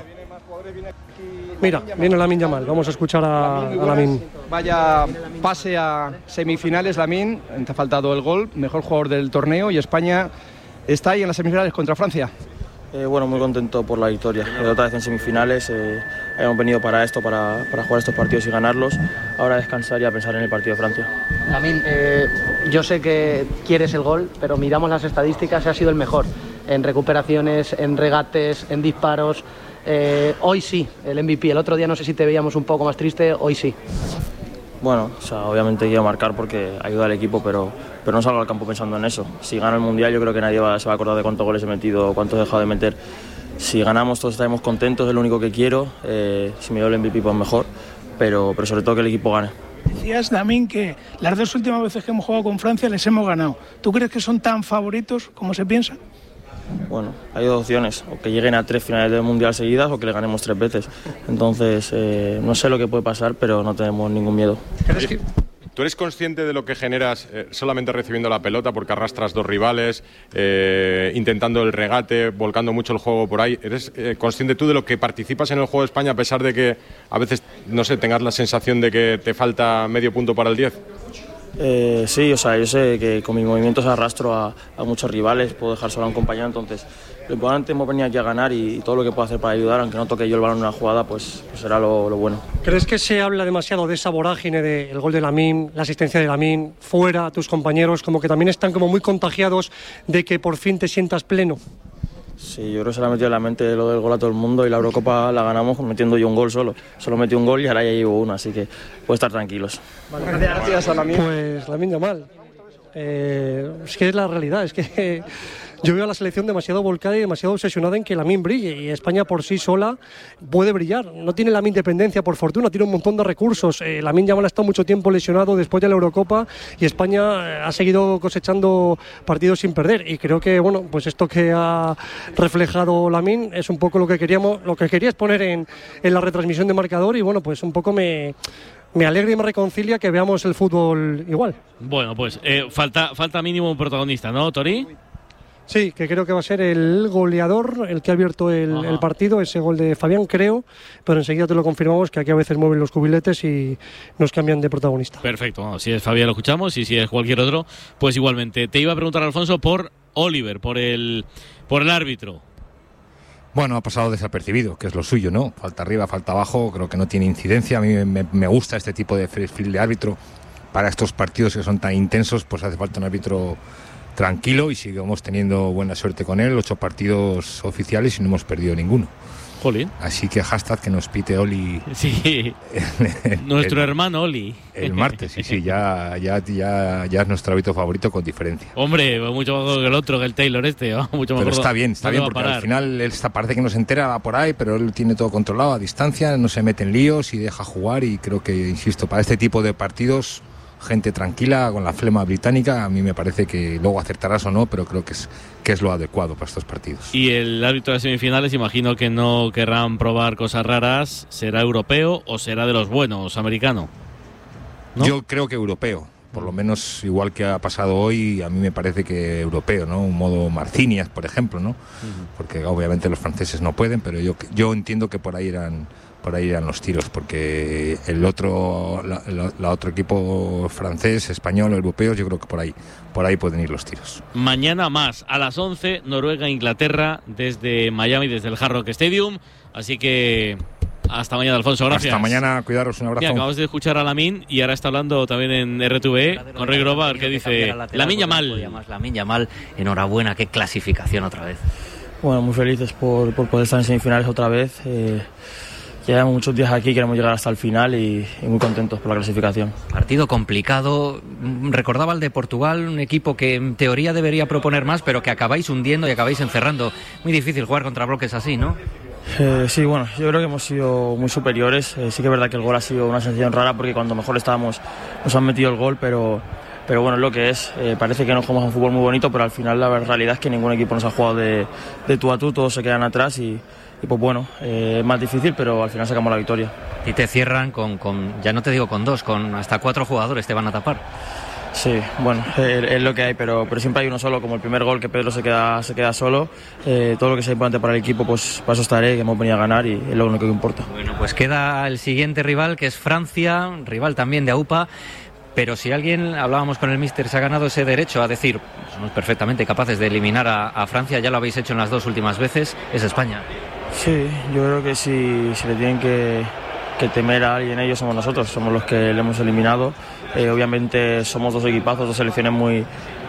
[SPEAKER 5] Mira, viene Lamine Yamal, vamos a escuchar a, a Lamine.
[SPEAKER 8] Vaya pase a semifinales, Lamine, te ha faltado el gol, mejor jugador del torneo, y España está ahí en las semifinales contra Francia.
[SPEAKER 7] Eh, bueno, muy contento por la victoria. Eh, otra vez en semifinales, eh, hemos venido para esto, para, para jugar estos partidos y ganarlos. Ahora a descansar y a pensar en el partido de Francia.
[SPEAKER 9] Lamine, eh, yo sé que quieres el gol, pero miramos las estadísticas y ha sido el mejor en recuperaciones, en regates, en disparos. Eh, hoy sí, el M V P. El otro día no sé si te veíamos un poco más triste, hoy sí.
[SPEAKER 7] Bueno, o sea, obviamente quiero marcar porque ayuda al equipo, pero, pero no salgo al campo pensando en eso. Si gano el Mundial, yo creo que nadie va, se va a acordar de cuántos goles he metido o cuántos he dejado de meter. Si ganamos, todos estaremos contentos, es lo único que quiero. Eh, si me doy el M V P, pues mejor, pero, pero sobre todo que el equipo gane.
[SPEAKER 10] Decías, Lamine, que las dos últimas veces que hemos jugado con Francia les hemos ganado. ¿Tú crees que son tan favoritos como se piensa?
[SPEAKER 7] Bueno, hay dos opciones, o que lleguen a tres finales del Mundial seguidas o que le ganemos tres veces. Entonces, eh, no sé lo que puede pasar, pero no tenemos ningún miedo.
[SPEAKER 11] ¿Tú eres consciente de lo que generas eh, solamente recibiendo la pelota, porque arrastras dos rivales, eh, intentando el regate, volcando mucho el juego por ahí? ¿Eres eh, consciente tú de lo que participas en el juego de España, a pesar de que a veces, no sé, tengas la sensación de que te falta medio punto para el diez?
[SPEAKER 7] Eh, sí, o sea, yo sé que con mis movimientos arrastro a, a muchos rivales, puedo dejar solo a un compañero, entonces lo importante hemos venido aquí a ganar y, y todo lo que puedo hacer para ayudar, aunque no toque yo el balón en una jugada, pues, pues será lo, lo bueno.
[SPEAKER 5] ¿Crees que se habla demasiado de esa vorágine del gol de Lamine, la asistencia de Lamine, fuera tus compañeros, como que también están como muy contagiados de que por fin te sientas pleno?
[SPEAKER 7] Sí, yo creo que se le ha metido en la mente lo del gol a todo el mundo y la Eurocopa la ganamos metiendo yo un gol solo. Solo metí un gol y ahora ya llevo uno, así que puedo estar tranquilos.
[SPEAKER 5] Vale, gracias a Lamine. Pues Lamine Yamal. Eh, es que es la realidad, es que yo veo a la selección demasiado volcada y demasiado obsesionada en que Lamine brille, y España por sí sola puede brillar. No tiene la independencia, por fortuna, tiene un montón de recursos. Eh, Lamine Yamal ha estado mucho tiempo lesionado después de la Eurocopa y España ha seguido cosechando partidos sin perder, y creo que bueno, pues esto que ha reflejado Lamine es un poco lo que queríamos, lo que quería exponer en, en la retransmisión de Marcador, y bueno, pues un poco me Me alegra y me reconcilia que veamos el fútbol igual.
[SPEAKER 2] Bueno, pues eh, falta, falta mínimo un protagonista, ¿no, Tori?
[SPEAKER 5] Sí, que creo que va a ser el goleador el que ha abierto el, el partido, ese gol de Fabián, creo, pero enseguida te lo confirmamos, que aquí a veces mueven los cubiletes y nos cambian de protagonista.
[SPEAKER 2] Perfecto, bueno, si es Fabián lo escuchamos y si es cualquier otro, pues igualmente. Te iba a preguntar, Alfonso, por Oliver, por el, por el árbitro.
[SPEAKER 12] Bueno, ha pasado desapercibido, que es lo suyo, ¿no? Falta arriba, falta abajo, creo que no tiene incidencia. A mí me, me gusta este tipo de perfil de árbitro. Para estos partidos que son tan intensos, pues hace falta un árbitro tranquilo, y seguimos teniendo buena suerte con él. Ocho partidos oficiales y no hemos perdido ninguno.
[SPEAKER 2] Jolín.
[SPEAKER 12] Así que hashtag que nos pite Oli.
[SPEAKER 2] Sí, nuestro el, hermano Oli.
[SPEAKER 12] El martes, sí, sí, ya, ya, ya, ya es nuestro árbitro favorito con diferencia.
[SPEAKER 2] Hombre, mucho mejor que el otro, que el Taylor este. ¿no? Mucho
[SPEAKER 12] pero
[SPEAKER 2] mejor,
[SPEAKER 12] está bien, está bien, porque al final él está, parece que no se entera, va por ahí, pero él tiene todo controlado a distancia, no se mete en líos y deja jugar, y creo que, insisto, para este tipo de partidos, gente tranquila, con la flema británica, a mí me parece que luego acertarás o no, pero creo que es, que es lo adecuado para estos partidos.
[SPEAKER 2] Y el árbitro de semifinales, imagino que no querrán probar cosas raras. ¿Será europeo o será de los buenos, americano? ¿No?
[SPEAKER 12] Yo creo que europeo, por lo menos igual que ha pasado hoy, a mí me parece que europeo, ¿no? Un modo Marcinias, por ejemplo, ¿no? Uh-huh. Porque obviamente los franceses no pueden, pero yo, yo entiendo que por ahí irán por ahí irán los tiros, porque el otro, la, la, la otro equipo francés, español, europeo, yo creo que por ahí, por ahí pueden ir los tiros.
[SPEAKER 2] Mañana más, a las once, Noruega-Inglaterra, desde Miami, desde el Hard Rock Stadium. Así que hasta mañana, Alfonso, gracias.
[SPEAKER 12] Hasta mañana, cuidaros, un abrazo.
[SPEAKER 2] Mira, acabamos de escuchar a Lamine y ahora está hablando también en R T V con Rey Grobar, que dice Lamine Yamal.
[SPEAKER 13] Lamine Yamal, enhorabuena, qué clasificación otra vez.
[SPEAKER 7] Bueno, muy felices por, por poder estar en semifinales otra vez. Eh, llevamos muchos días aquí, queremos llegar hasta el final y, y muy contentos por la clasificación.
[SPEAKER 13] Partido complicado. Recordaba el de Portugal, un equipo que en teoría debería proponer más, pero que acabáis hundiendo y acabáis encerrando. Muy difícil jugar contra bloques así, ¿no?
[SPEAKER 7] Eh, sí, bueno, yo creo que hemos sido muy superiores. Eh, sí que es verdad que el gol ha sido una sensación rara porque cuando mejor estábamos nos han metido el gol, pero... Pero bueno, es lo que es. Eh, parece que nos jugamos un fútbol muy bonito, pero al final la realidad es que ningún equipo nos ha jugado de, de tú a tú, todos se quedan atrás y, y pues bueno, eh, es más difícil, pero al final sacamos la victoria.
[SPEAKER 13] Y te cierran con, con, ya no te digo con dos, con hasta cuatro jugadores te van a tapar.
[SPEAKER 7] Sí, bueno, es, es lo que hay, pero, pero siempre hay uno solo, como el primer gol que Pedro se queda, se queda solo. Eh, todo lo que sea importante para el equipo, pues para eso estaré, que hemos venido a ganar y es lo único que importa.
[SPEAKER 13] Bueno, pues queda el siguiente rival, que es Francia, rival también de AUPA. Pero si alguien, hablábamos con el míster, se ha ganado ese derecho a decir, somos perfectamente capaces de eliminar a, a Francia, ya lo habéis hecho en las dos últimas veces, es España.
[SPEAKER 7] Sí, yo creo que si, si le tienen que, que temer a alguien, ellos somos nosotros, somos los que le hemos eliminado. Eh, obviamente somos dos equipazos, dos selecciones muy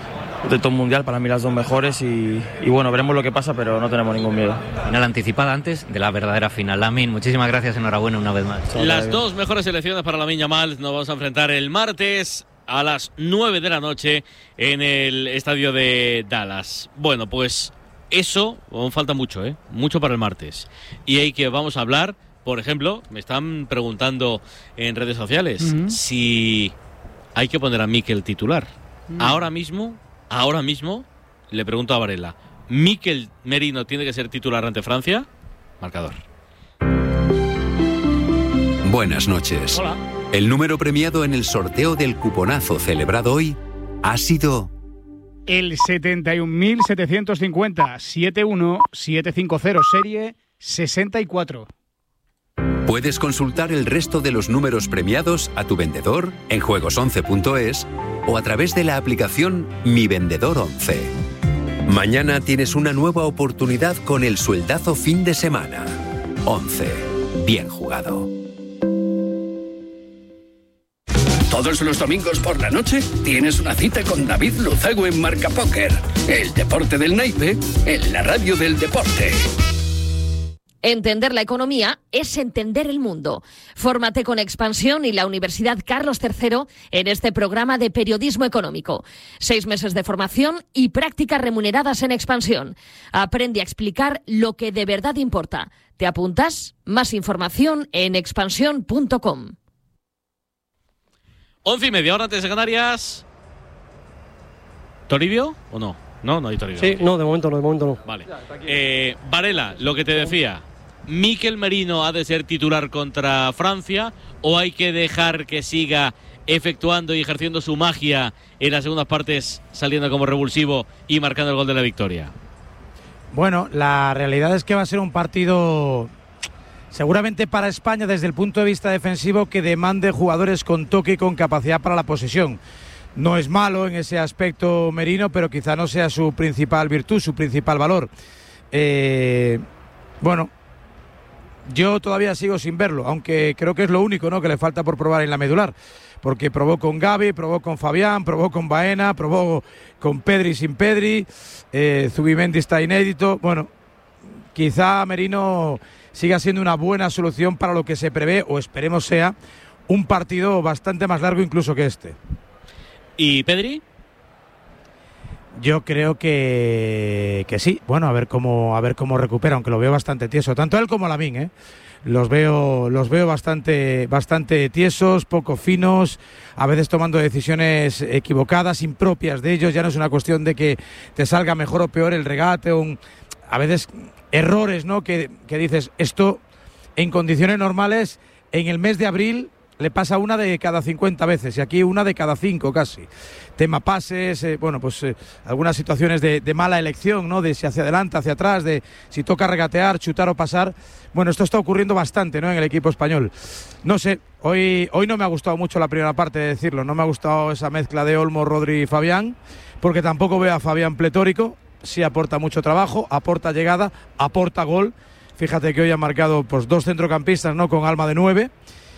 [SPEAKER 7] de top mundial, para mí las dos mejores y, y bueno, veremos lo que pasa, pero no tenemos ningún miedo.
[SPEAKER 13] Final anticipada antes de la verdadera final. Lamine, muchísimas gracias, enhorabuena una vez más.
[SPEAKER 2] Las dos mejores selecciones para Lamine Yamal nos vamos a enfrentar el martes a las nueve de la noche en el estadio de Dallas. Bueno, pues eso, aún falta mucho, ¿eh? Mucho para el martes. Y hay que vamos a hablar, por ejemplo, me están preguntando en redes sociales uh-huh. si hay que poner a Mikel titular. Uh-huh. Ahora mismo... Ahora mismo, le pregunto a Varela, ¿Mikel Merino tiene que ser titular ante Francia? Marcador.
[SPEAKER 14] Buenas noches.
[SPEAKER 2] Hola.
[SPEAKER 14] El número premiado en el sorteo del cuponazo celebrado hoy ha sido...
[SPEAKER 15] El setenta y un mil setecientos cincuenta, setenta y uno mil setecientos cincuenta, serie sesenta y cuatro.
[SPEAKER 14] Puedes consultar el resto de los números premiados a tu vendedor en juegos once punto es o a través de la aplicación Mi Vendedor once. Mañana tienes una nueva oportunidad con el sueldazo fin de semana. once. Bien jugado.
[SPEAKER 16] Todos los domingos por la noche tienes una cita con David Luzago en Marca Póker. El deporte del naipe en la radio del deporte.
[SPEAKER 17] Entender la economía es entender el mundo. Fórmate con Expansión y la Universidad Carlos tercero en este programa de periodismo económico. Seis meses de formación y prácticas remuneradas en Expansión. Aprende a explicar lo que de verdad importa. ¿Te apuntas? Más información en expansión punto com.
[SPEAKER 2] Once y media, hora antes de Canarias. ¿Toribio o no? No, no hay Toribio.
[SPEAKER 5] Sí, no, de momento no, de momento no.
[SPEAKER 2] Vale. Eh, Varela, lo que te decía. ¿Mikel Merino ha de ser titular contra Francia o hay que dejar que siga efectuando y ejerciendo su magia en las segundas partes, saliendo como revulsivo y marcando el gol de la victoria?
[SPEAKER 28] Bueno, la realidad es que va a ser un partido seguramente para España desde el punto de vista defensivo que demande jugadores con toque y con capacidad para la posesión. No es malo en ese aspecto Merino, pero quizá no sea su principal virtud, su principal valor. Eh, bueno, yo todavía sigo sin verlo, aunque creo que es lo único, ¿no?, que le falta por probar en la medular, porque probó con Gavi, probó con Fabián, probó con Baena, probó con Pedri sin Pedri, eh, Zubimendi está inédito. Bueno, quizá Merino siga siendo una buena solución para lo que se prevé, o esperemos sea, un partido bastante más largo incluso que este.
[SPEAKER 2] ¿Y Pedri?
[SPEAKER 28] Yo creo que, que sí. Bueno, a ver cómo a ver cómo recupera, aunque lo veo bastante tieso, tanto él como Lamine, ¿eh? Los veo los veo bastante bastante tiesos, poco finos, a veces tomando decisiones equivocadas, impropias de ellos. Ya no es una cuestión de que te salga mejor o peor el regate, o un, a veces errores, ¿no?, que, que dices, esto en condiciones normales en el mes de abril le pasa una de cada cincuenta veces y aquí una de cada cinco casi. Tema pases, eh, bueno, pues eh, algunas situaciones de, de mala elección, ¿no? De si hacia adelante, hacia atrás, de si toca regatear, chutar o pasar. Bueno, esto está ocurriendo bastante, ¿no? En el equipo español. No sé, hoy, hoy no me ha gustado mucho la primera parte, de decirlo. No me ha gustado esa mezcla de Olmo, Rodri y Fabián, porque tampoco veo a Fabián pletórico. Sí aporta mucho trabajo, aporta llegada, aporta gol. Fíjate que hoy ha marcado pues dos centrocampistas, ¿no? Con alma de nueve.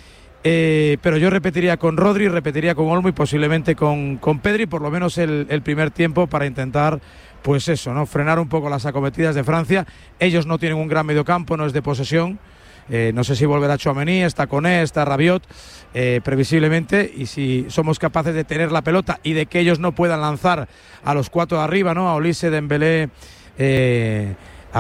[SPEAKER 28] Eh, pero yo repetiría con Rodri, repetiría con Olmo y posiblemente con, con Pedri, por lo menos el, el primer tiempo, para intentar, pues eso, ¿no? Frenar un poco las acometidas de Francia. Ellos no tienen un gran mediocampo, no es de posesión. Eh, no sé si volverá Tchouaméni, está Koné, está Rabiot, eh, previsiblemente, y si somos capaces de tener la pelota y de que ellos no puedan lanzar a los cuatro de arriba, ¿no? A Olise, Dembélé, eh,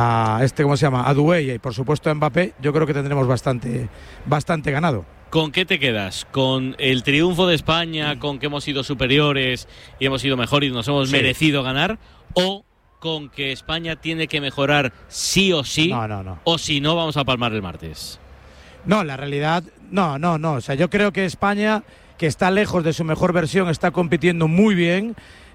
[SPEAKER 28] a este, ¿cómo se llama? A Doué y por supuesto a Mbappé, yo creo que tendremos bastante, bastante ganado.
[SPEAKER 2] ¿Con qué te quedas? ¿Con el triunfo de España, con que hemos sido superiores y hemos sido mejores y nos hemos sí. merecido ganar? ¿O con que España tiene que mejorar sí o sí?
[SPEAKER 28] No, no, no.
[SPEAKER 2] ¿O si no, vamos a palmar el martes?
[SPEAKER 28] No, la realidad, no, no, no. O sea, yo creo que España, que está lejos de su mejor versión, está compitiendo muy bien.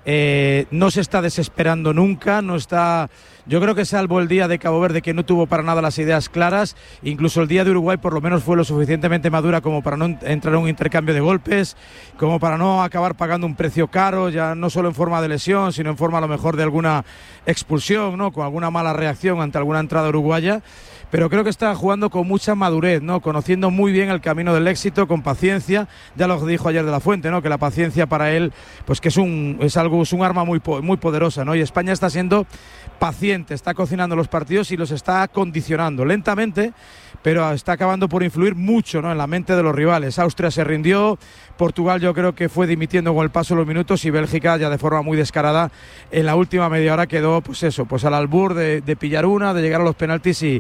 [SPEAKER 28] Eh, no se está desesperando nunca, no está. Yo creo que salvo el día de Cabo Verde, que no tuvo para nada las ideas claras, incluso el día de Uruguay por lo menos fue lo suficientemente madura como para no entrar en un intercambio de golpes, como para no acabar pagando un precio caro, ya no solo en forma de lesión, sino en forma a lo mejor de alguna expulsión, ¿no? Con alguna mala reacción ante alguna entrada uruguaya. Pero creo que está jugando con mucha madurez, ¿no? Conociendo muy bien el camino del éxito, con paciencia. Ya lo dijo ayer De La Fuente, ¿no? Que la paciencia para él, pues que es un es algo, es un arma muy muy poderosa, ¿no? Y España está siendo paciente, está cocinando los partidos y los está condicionando lentamente, pero está acabando por influir mucho, ¿no? En la mente de los rivales. Austria se rindió, Portugal yo creo que fue dimitiendo con el paso de los minutos y Bélgica ya de forma muy descarada en la última media hora quedó, pues eso, pues al albur de, de pillar una, de llegar a los penaltis y,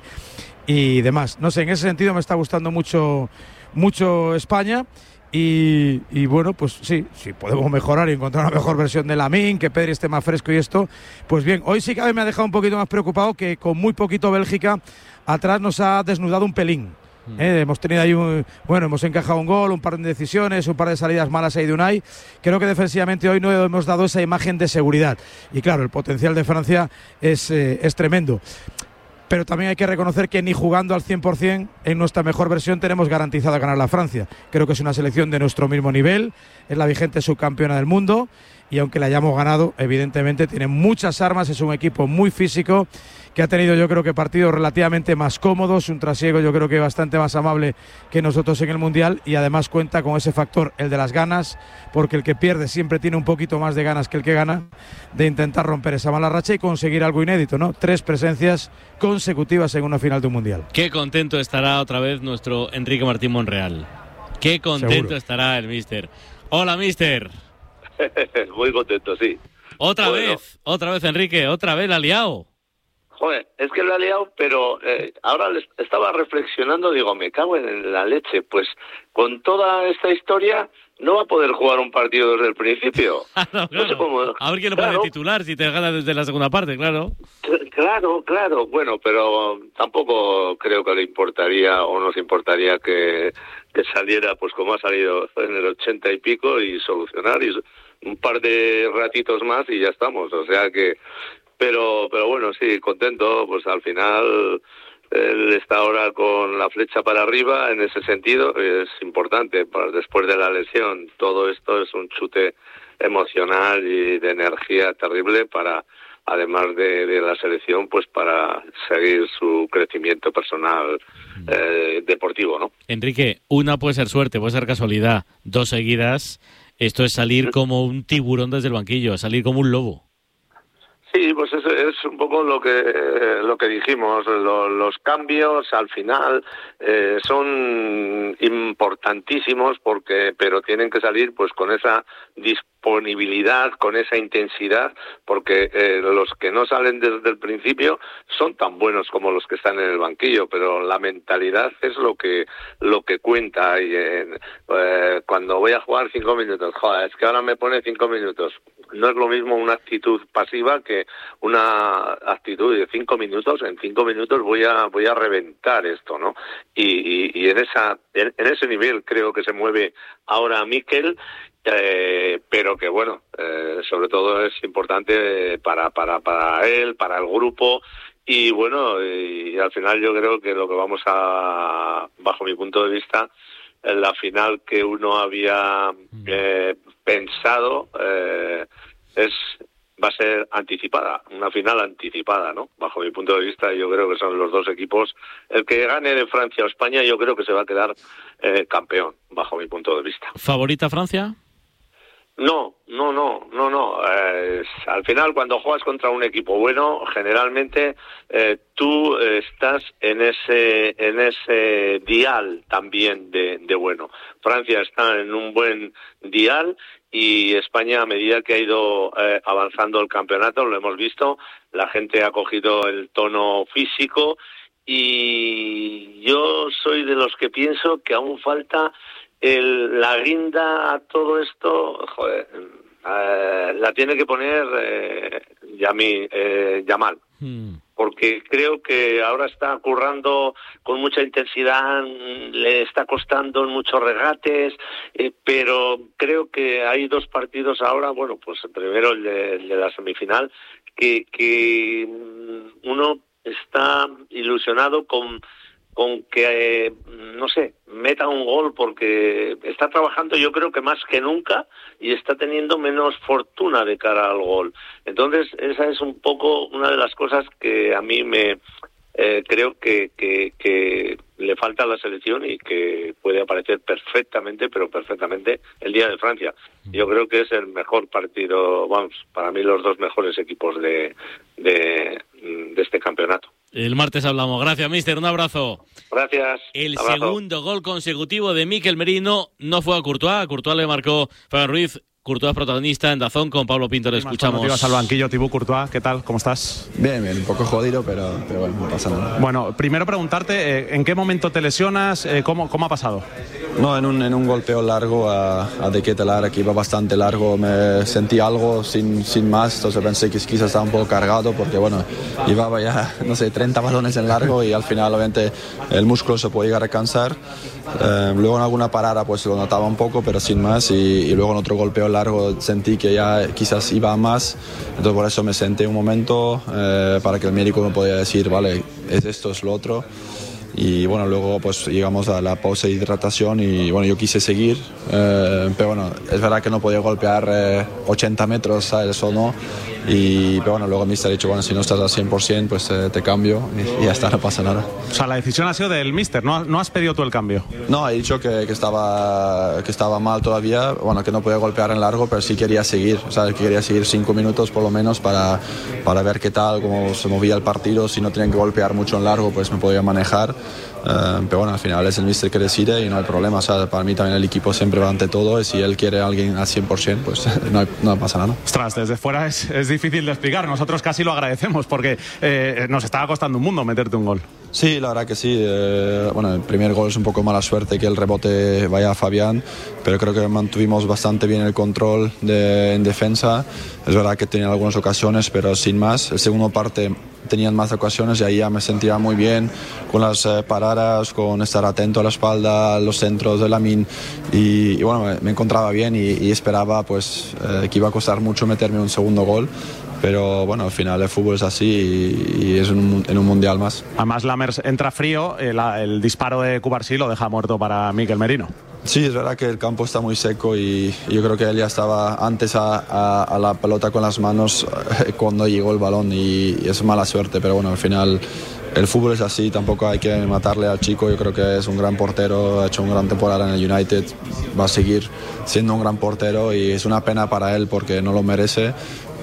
[SPEAKER 28] y demás. No sé, en ese sentido me está gustando mucho, mucho España. Y, y bueno, pues sí, sí podemos mejorar y encontrar una mejor versión de Lamine, que Pedri esté más fresco y esto, pues bien, hoy sí que a mí me ha dejado un poquito más preocupado que con muy poquito Bélgica atrás nos ha desnudado un pelín. Mm. Eh, hemos tenido ahí un, bueno, hemos encajado un gol, un par de decisiones, un par de salidas malas ahí de Unai. Creo que defensivamente hoy no hemos dado esa imagen de seguridad. Y claro, el potencial de Francia es, eh, es tremendo. Pero también hay que reconocer que ni jugando al cien por ciento en nuestra mejor versión tenemos garantizado ganar la Francia. Creo que es una selección de nuestro mismo nivel, es la vigente subcampeona del mundo y aunque la hayamos ganado, evidentemente tiene muchas armas, es un equipo muy físico que ha tenido yo creo que partidos relativamente más cómodos, un trasiego yo creo que bastante más amable que nosotros en el Mundial y además cuenta con ese factor, el de las ganas, porque el que pierde siempre tiene un poquito más de ganas que el que gana, de intentar romper esa mala racha y conseguir algo inédito, ¿no? Tres presencias consecutivas en una final de un Mundial.
[SPEAKER 2] Qué contento estará otra vez nuestro Enrique Martín Monreal. Qué contento Seguro. estará el míster. Hola, míster.
[SPEAKER 18] Muy contento, sí.
[SPEAKER 2] Otra
[SPEAKER 18] bueno.
[SPEAKER 2] vez, otra vez, Enrique, otra vez la ha liado.
[SPEAKER 18] Joder, es que la ha liado, pero eh, ahora les estaba reflexionando, digo, me cago en la leche, pues con toda esta historia no va a poder jugar un partido desde el principio.
[SPEAKER 2] Claro, claro.
[SPEAKER 18] No sé cómo...
[SPEAKER 2] A ver quién lo
[SPEAKER 18] claro.
[SPEAKER 2] puede titular si te gana desde la segunda parte, claro.
[SPEAKER 18] Claro, claro, bueno, pero tampoco creo que le importaría o nos importaría que, que saliera, pues como ha salido en el ochenta y pico y solucionar y un par de ratitos más y ya estamos, o sea que... Pero, pero bueno, sí, contento, pues al final él está ahora con la flecha para arriba en ese sentido, es importante, para después de la lesión, todo esto es un chute emocional y de energía terrible para, además de, de la selección, pues para seguir su crecimiento personal eh, deportivo, ¿no?
[SPEAKER 2] Enrique, una puede ser suerte, puede ser casualidad, dos seguidas, esto es salir como un tiburón desde el banquillo, salir como un lobo.
[SPEAKER 18] Sí, pues es, es un poco lo que eh, lo que dijimos, lo, los cambios al final eh, son importantísimos porque pero tienen que salir pues con esa disposición disponibilidad, con esa intensidad, porque eh, los que no salen desde el principio son tan buenos como los que están en el banquillo, pero la mentalidad es lo que lo que cuenta. Y eh, eh, cuando voy a jugar cinco minutos, joder, es que ahora me pone cinco minutos. No es lo mismo una actitud pasiva que una actitud de cinco minutos. En cinco minutos voy a voy a reventar esto, ¿no? Y, y, y en esa en, en ese nivel creo que se mueve ahora Mikel. Eh, pero que bueno, eh, sobre todo es importante para para para él, para el grupo. Y bueno, y al final yo creo que lo que vamos a, bajo mi punto de vista, la final que uno había eh, pensado eh, es va a ser anticipada, una final anticipada, ¿no? Bajo mi punto de vista, yo creo que son los dos equipos. El que gane de Francia o España, yo creo que se va a quedar eh, campeón, bajo mi punto de vista.
[SPEAKER 2] ¿Favorita Francia?
[SPEAKER 18] No, no, no, no, no. Eh, al final, cuando juegas contra un equipo bueno, generalmente eh, tú estás en ese en ese dial también de, de bueno. Francia está en un buen dial y España, a medida que ha ido eh, avanzando el campeonato, lo hemos visto, la gente ha cogido el tono físico y yo soy de los que pienso que aún falta El, la guinda a todo esto, joder, eh, la tiene que poner eh, Yami, eh, Yamal, hmm. porque creo que ahora está currando con mucha intensidad, le está costando en muchos regates, eh, pero creo que hay dos partidos ahora, bueno, pues primero el de, el de la semifinal, que, que uno está ilusionado con con que, eh, no sé, meta un gol, porque está trabajando yo creo que más que nunca y está teniendo menos fortuna de cara al gol. Entonces, esa es un poco una de las cosas que a mí me eh, creo que, que, que le falta a la selección y que puede aparecer perfectamente, pero perfectamente, el día de Francia. Yo creo que es el mejor partido, vamos, para mí los dos mejores equipos de, de, de este campeonato.
[SPEAKER 2] El martes hablamos. Gracias, mister. Un abrazo.
[SPEAKER 18] Gracias.
[SPEAKER 2] El
[SPEAKER 18] abrazo.
[SPEAKER 2] Segundo gol consecutivo de Mikel Merino no fue a Courtois. A Courtois le marcó Fabián Ruiz. Courtois protagonista en Dazón con Pablo Pinto. Le escuchamos.
[SPEAKER 28] Cuando te ibas al banquillo, Thibaut Courtois, ¿qué tal? ¿Cómo estás?
[SPEAKER 19] Bien, bien, un poco jodido, pero, pero bueno, no pasa nada.
[SPEAKER 28] Bueno, primero preguntarte, eh, ¿en qué momento te lesionas? Eh, ¿cómo, ¿Cómo ha pasado?
[SPEAKER 19] No, en un, en un golpeo largo a, a De Ketelaere, que iba bastante largo, me sentí algo sin, sin más, entonces pensé que quizás estaba un poco cargado, porque bueno, llevaba ya, no sé, treinta balones en largo y al final obviamente el músculo se puede llegar a cansar. Eh, luego en alguna parada pues lo notaba un poco, pero sin más, y, y luego en otro golpeo largo sentí que ya quizás iba a más, entonces por eso me senté un momento eh, para que el médico me podía decir, vale, es esto, es lo otro. Y bueno, luego pues llegamos a la pausa de hidratación y bueno, yo quise seguir, eh, pero bueno, es verdad que no podía golpear eh, ochenta metros, ¿sabes? Eso no. Y pero bueno, luego el míster ha dicho, bueno, si no estás al cien por ciento, pues eh, te cambio y, y ya está, no pasa nada.
[SPEAKER 28] O sea, la decisión ha sido del míster, ¿no, no has pedido tú el cambio?
[SPEAKER 19] No, he dicho que, que, estaba, que estaba mal todavía, bueno, que no podía golpear en largo, pero sí quería seguir, o sea, que quería seguir cinco minutos por lo menos para, para ver qué tal, cómo se movía el partido, si no tenían que golpear mucho en largo, pues me podía manejar. Uh, pero bueno, al final es el míster que decide y no hay problema, o sea, para mí también el equipo siempre va ante todo y si él quiere a alguien al cien por ciento, pues no, hay, no pasa nada.
[SPEAKER 28] Ostras, desde fuera es, es difícil de explicar, nosotros casi lo agradecemos porque eh, nos estaba costando un mundo meterte un gol.
[SPEAKER 19] Sí, la verdad que sí. Eh, bueno, el primer gol es un poco mala suerte que el rebote vaya a Fabián, pero creo que mantuvimos bastante bien el control de, en defensa. Es verdad que tenían algunas ocasiones, pero sin más. El segundo parte tenían más ocasiones y ahí ya me sentía muy bien con las eh, paradas, con estar atento a la espalda, a los centros de Lamine y, y bueno, me, me encontraba bien y, y esperaba pues eh, que iba a costar mucho meterme un segundo gol. Pero bueno, al final el fútbol es así y, y es un, en un mundial más.
[SPEAKER 28] Además, Lammers entra frío, el, el disparo de Cubarsí lo deja muerto para Mikel Merino.
[SPEAKER 19] Sí, es verdad que el campo está muy seco y yo creo que él ya estaba antes a, a, a la pelota con las manos cuando llegó el balón y, y es mala suerte, pero bueno, al final el fútbol es así, tampoco hay que matarle al chico, yo creo que es un gran portero, ha hecho una gran temporada en el United, va a seguir siendo un gran portero y es una pena para él porque no lo merece.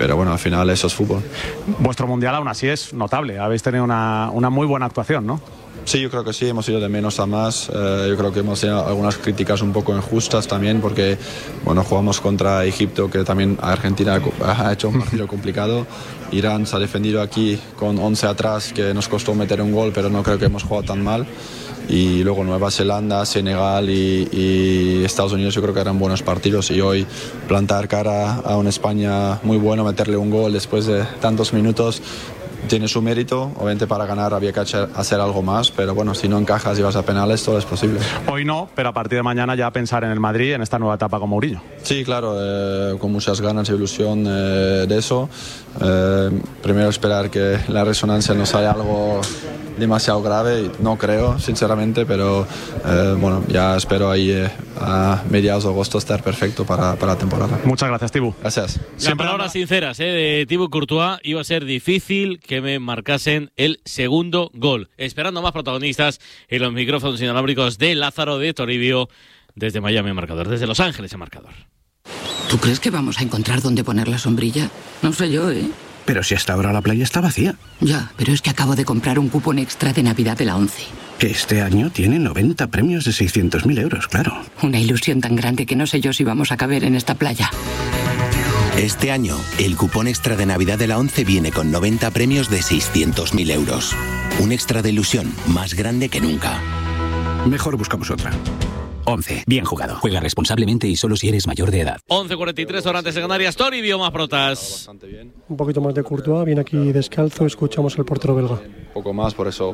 [SPEAKER 19] pero bueno, al final eso es fútbol.
[SPEAKER 28] Vuestro mundial aún así es notable, habéis tenido una, una muy buena actuación, ¿no?
[SPEAKER 19] Sí, yo creo que sí, hemos ido de menos a más. Eh, yo creo que hemos tenido algunas críticas un poco injustas también, porque bueno, jugamos contra Egipto, que también Argentina ha hecho un partido complicado. Irán se ha defendido aquí con once atrás, que nos costó meter un gol, pero no creo que hemos jugado tan mal. Y luego Nueva Zelanda, Senegal y, y Estados Unidos, yo creo que eran buenos partidos. Y hoy plantar cara a una España muy bueno, meterle un gol después de tantos minutos, tiene su mérito. Obviamente para ganar había que hacer algo más, pero bueno, si no encajas y vas a penales, todo es posible.
[SPEAKER 28] Hoy no, pero a partir de mañana ya pensar en el Madrid, en esta nueva etapa con Mourinho.
[SPEAKER 19] Sí, claro, eh, con muchas ganas y ilusión eh, de eso. Eh, primero esperar que la resonancia no sea algo demasiado grave, no creo, sinceramente, pero eh, bueno, ya espero ahí eh, a mediados de agosto estar perfecto para, para la temporada.
[SPEAKER 28] Muchas gracias, Thibaut.
[SPEAKER 19] Gracias.
[SPEAKER 2] Las palabras sinceras eh, de Thibaut Courtois. Iba a ser difícil que me marcasen el segundo gol. Esperando más protagonistas en los micrófonos inalámbricos de Lázaro de Toribio desde Miami Marcador, desde Los Ángeles en Marcador.
[SPEAKER 20] ¿Tú crees que vamos a encontrar dónde poner la sombrilla? No sé yo, ¿eh?
[SPEAKER 21] Pero si hasta ahora la playa está vacía.
[SPEAKER 20] Ya, pero es que acabo de comprar un cupón extra de Navidad de la ONCE.
[SPEAKER 21] Que este año tiene noventa premios de seiscientos mil euros, claro.
[SPEAKER 20] Una ilusión tan grande que no sé yo si vamos a caber en esta playa.
[SPEAKER 22] Este año, el cupón extra de Navidad de la ONCE viene con noventa premios de seiscientos mil euros. Un extra de ilusión más grande que nunca.
[SPEAKER 21] Mejor buscamos otra.
[SPEAKER 23] ONCE. Bien jugado. Juega responsablemente y solo si eres mayor de edad.
[SPEAKER 2] once cuarenta y tres horas antes de Canarias. Toribio más protas.
[SPEAKER 5] Un poquito más de Courtois, viene aquí descalzo, escuchamos al portero belga.
[SPEAKER 19] Un poco más, por eso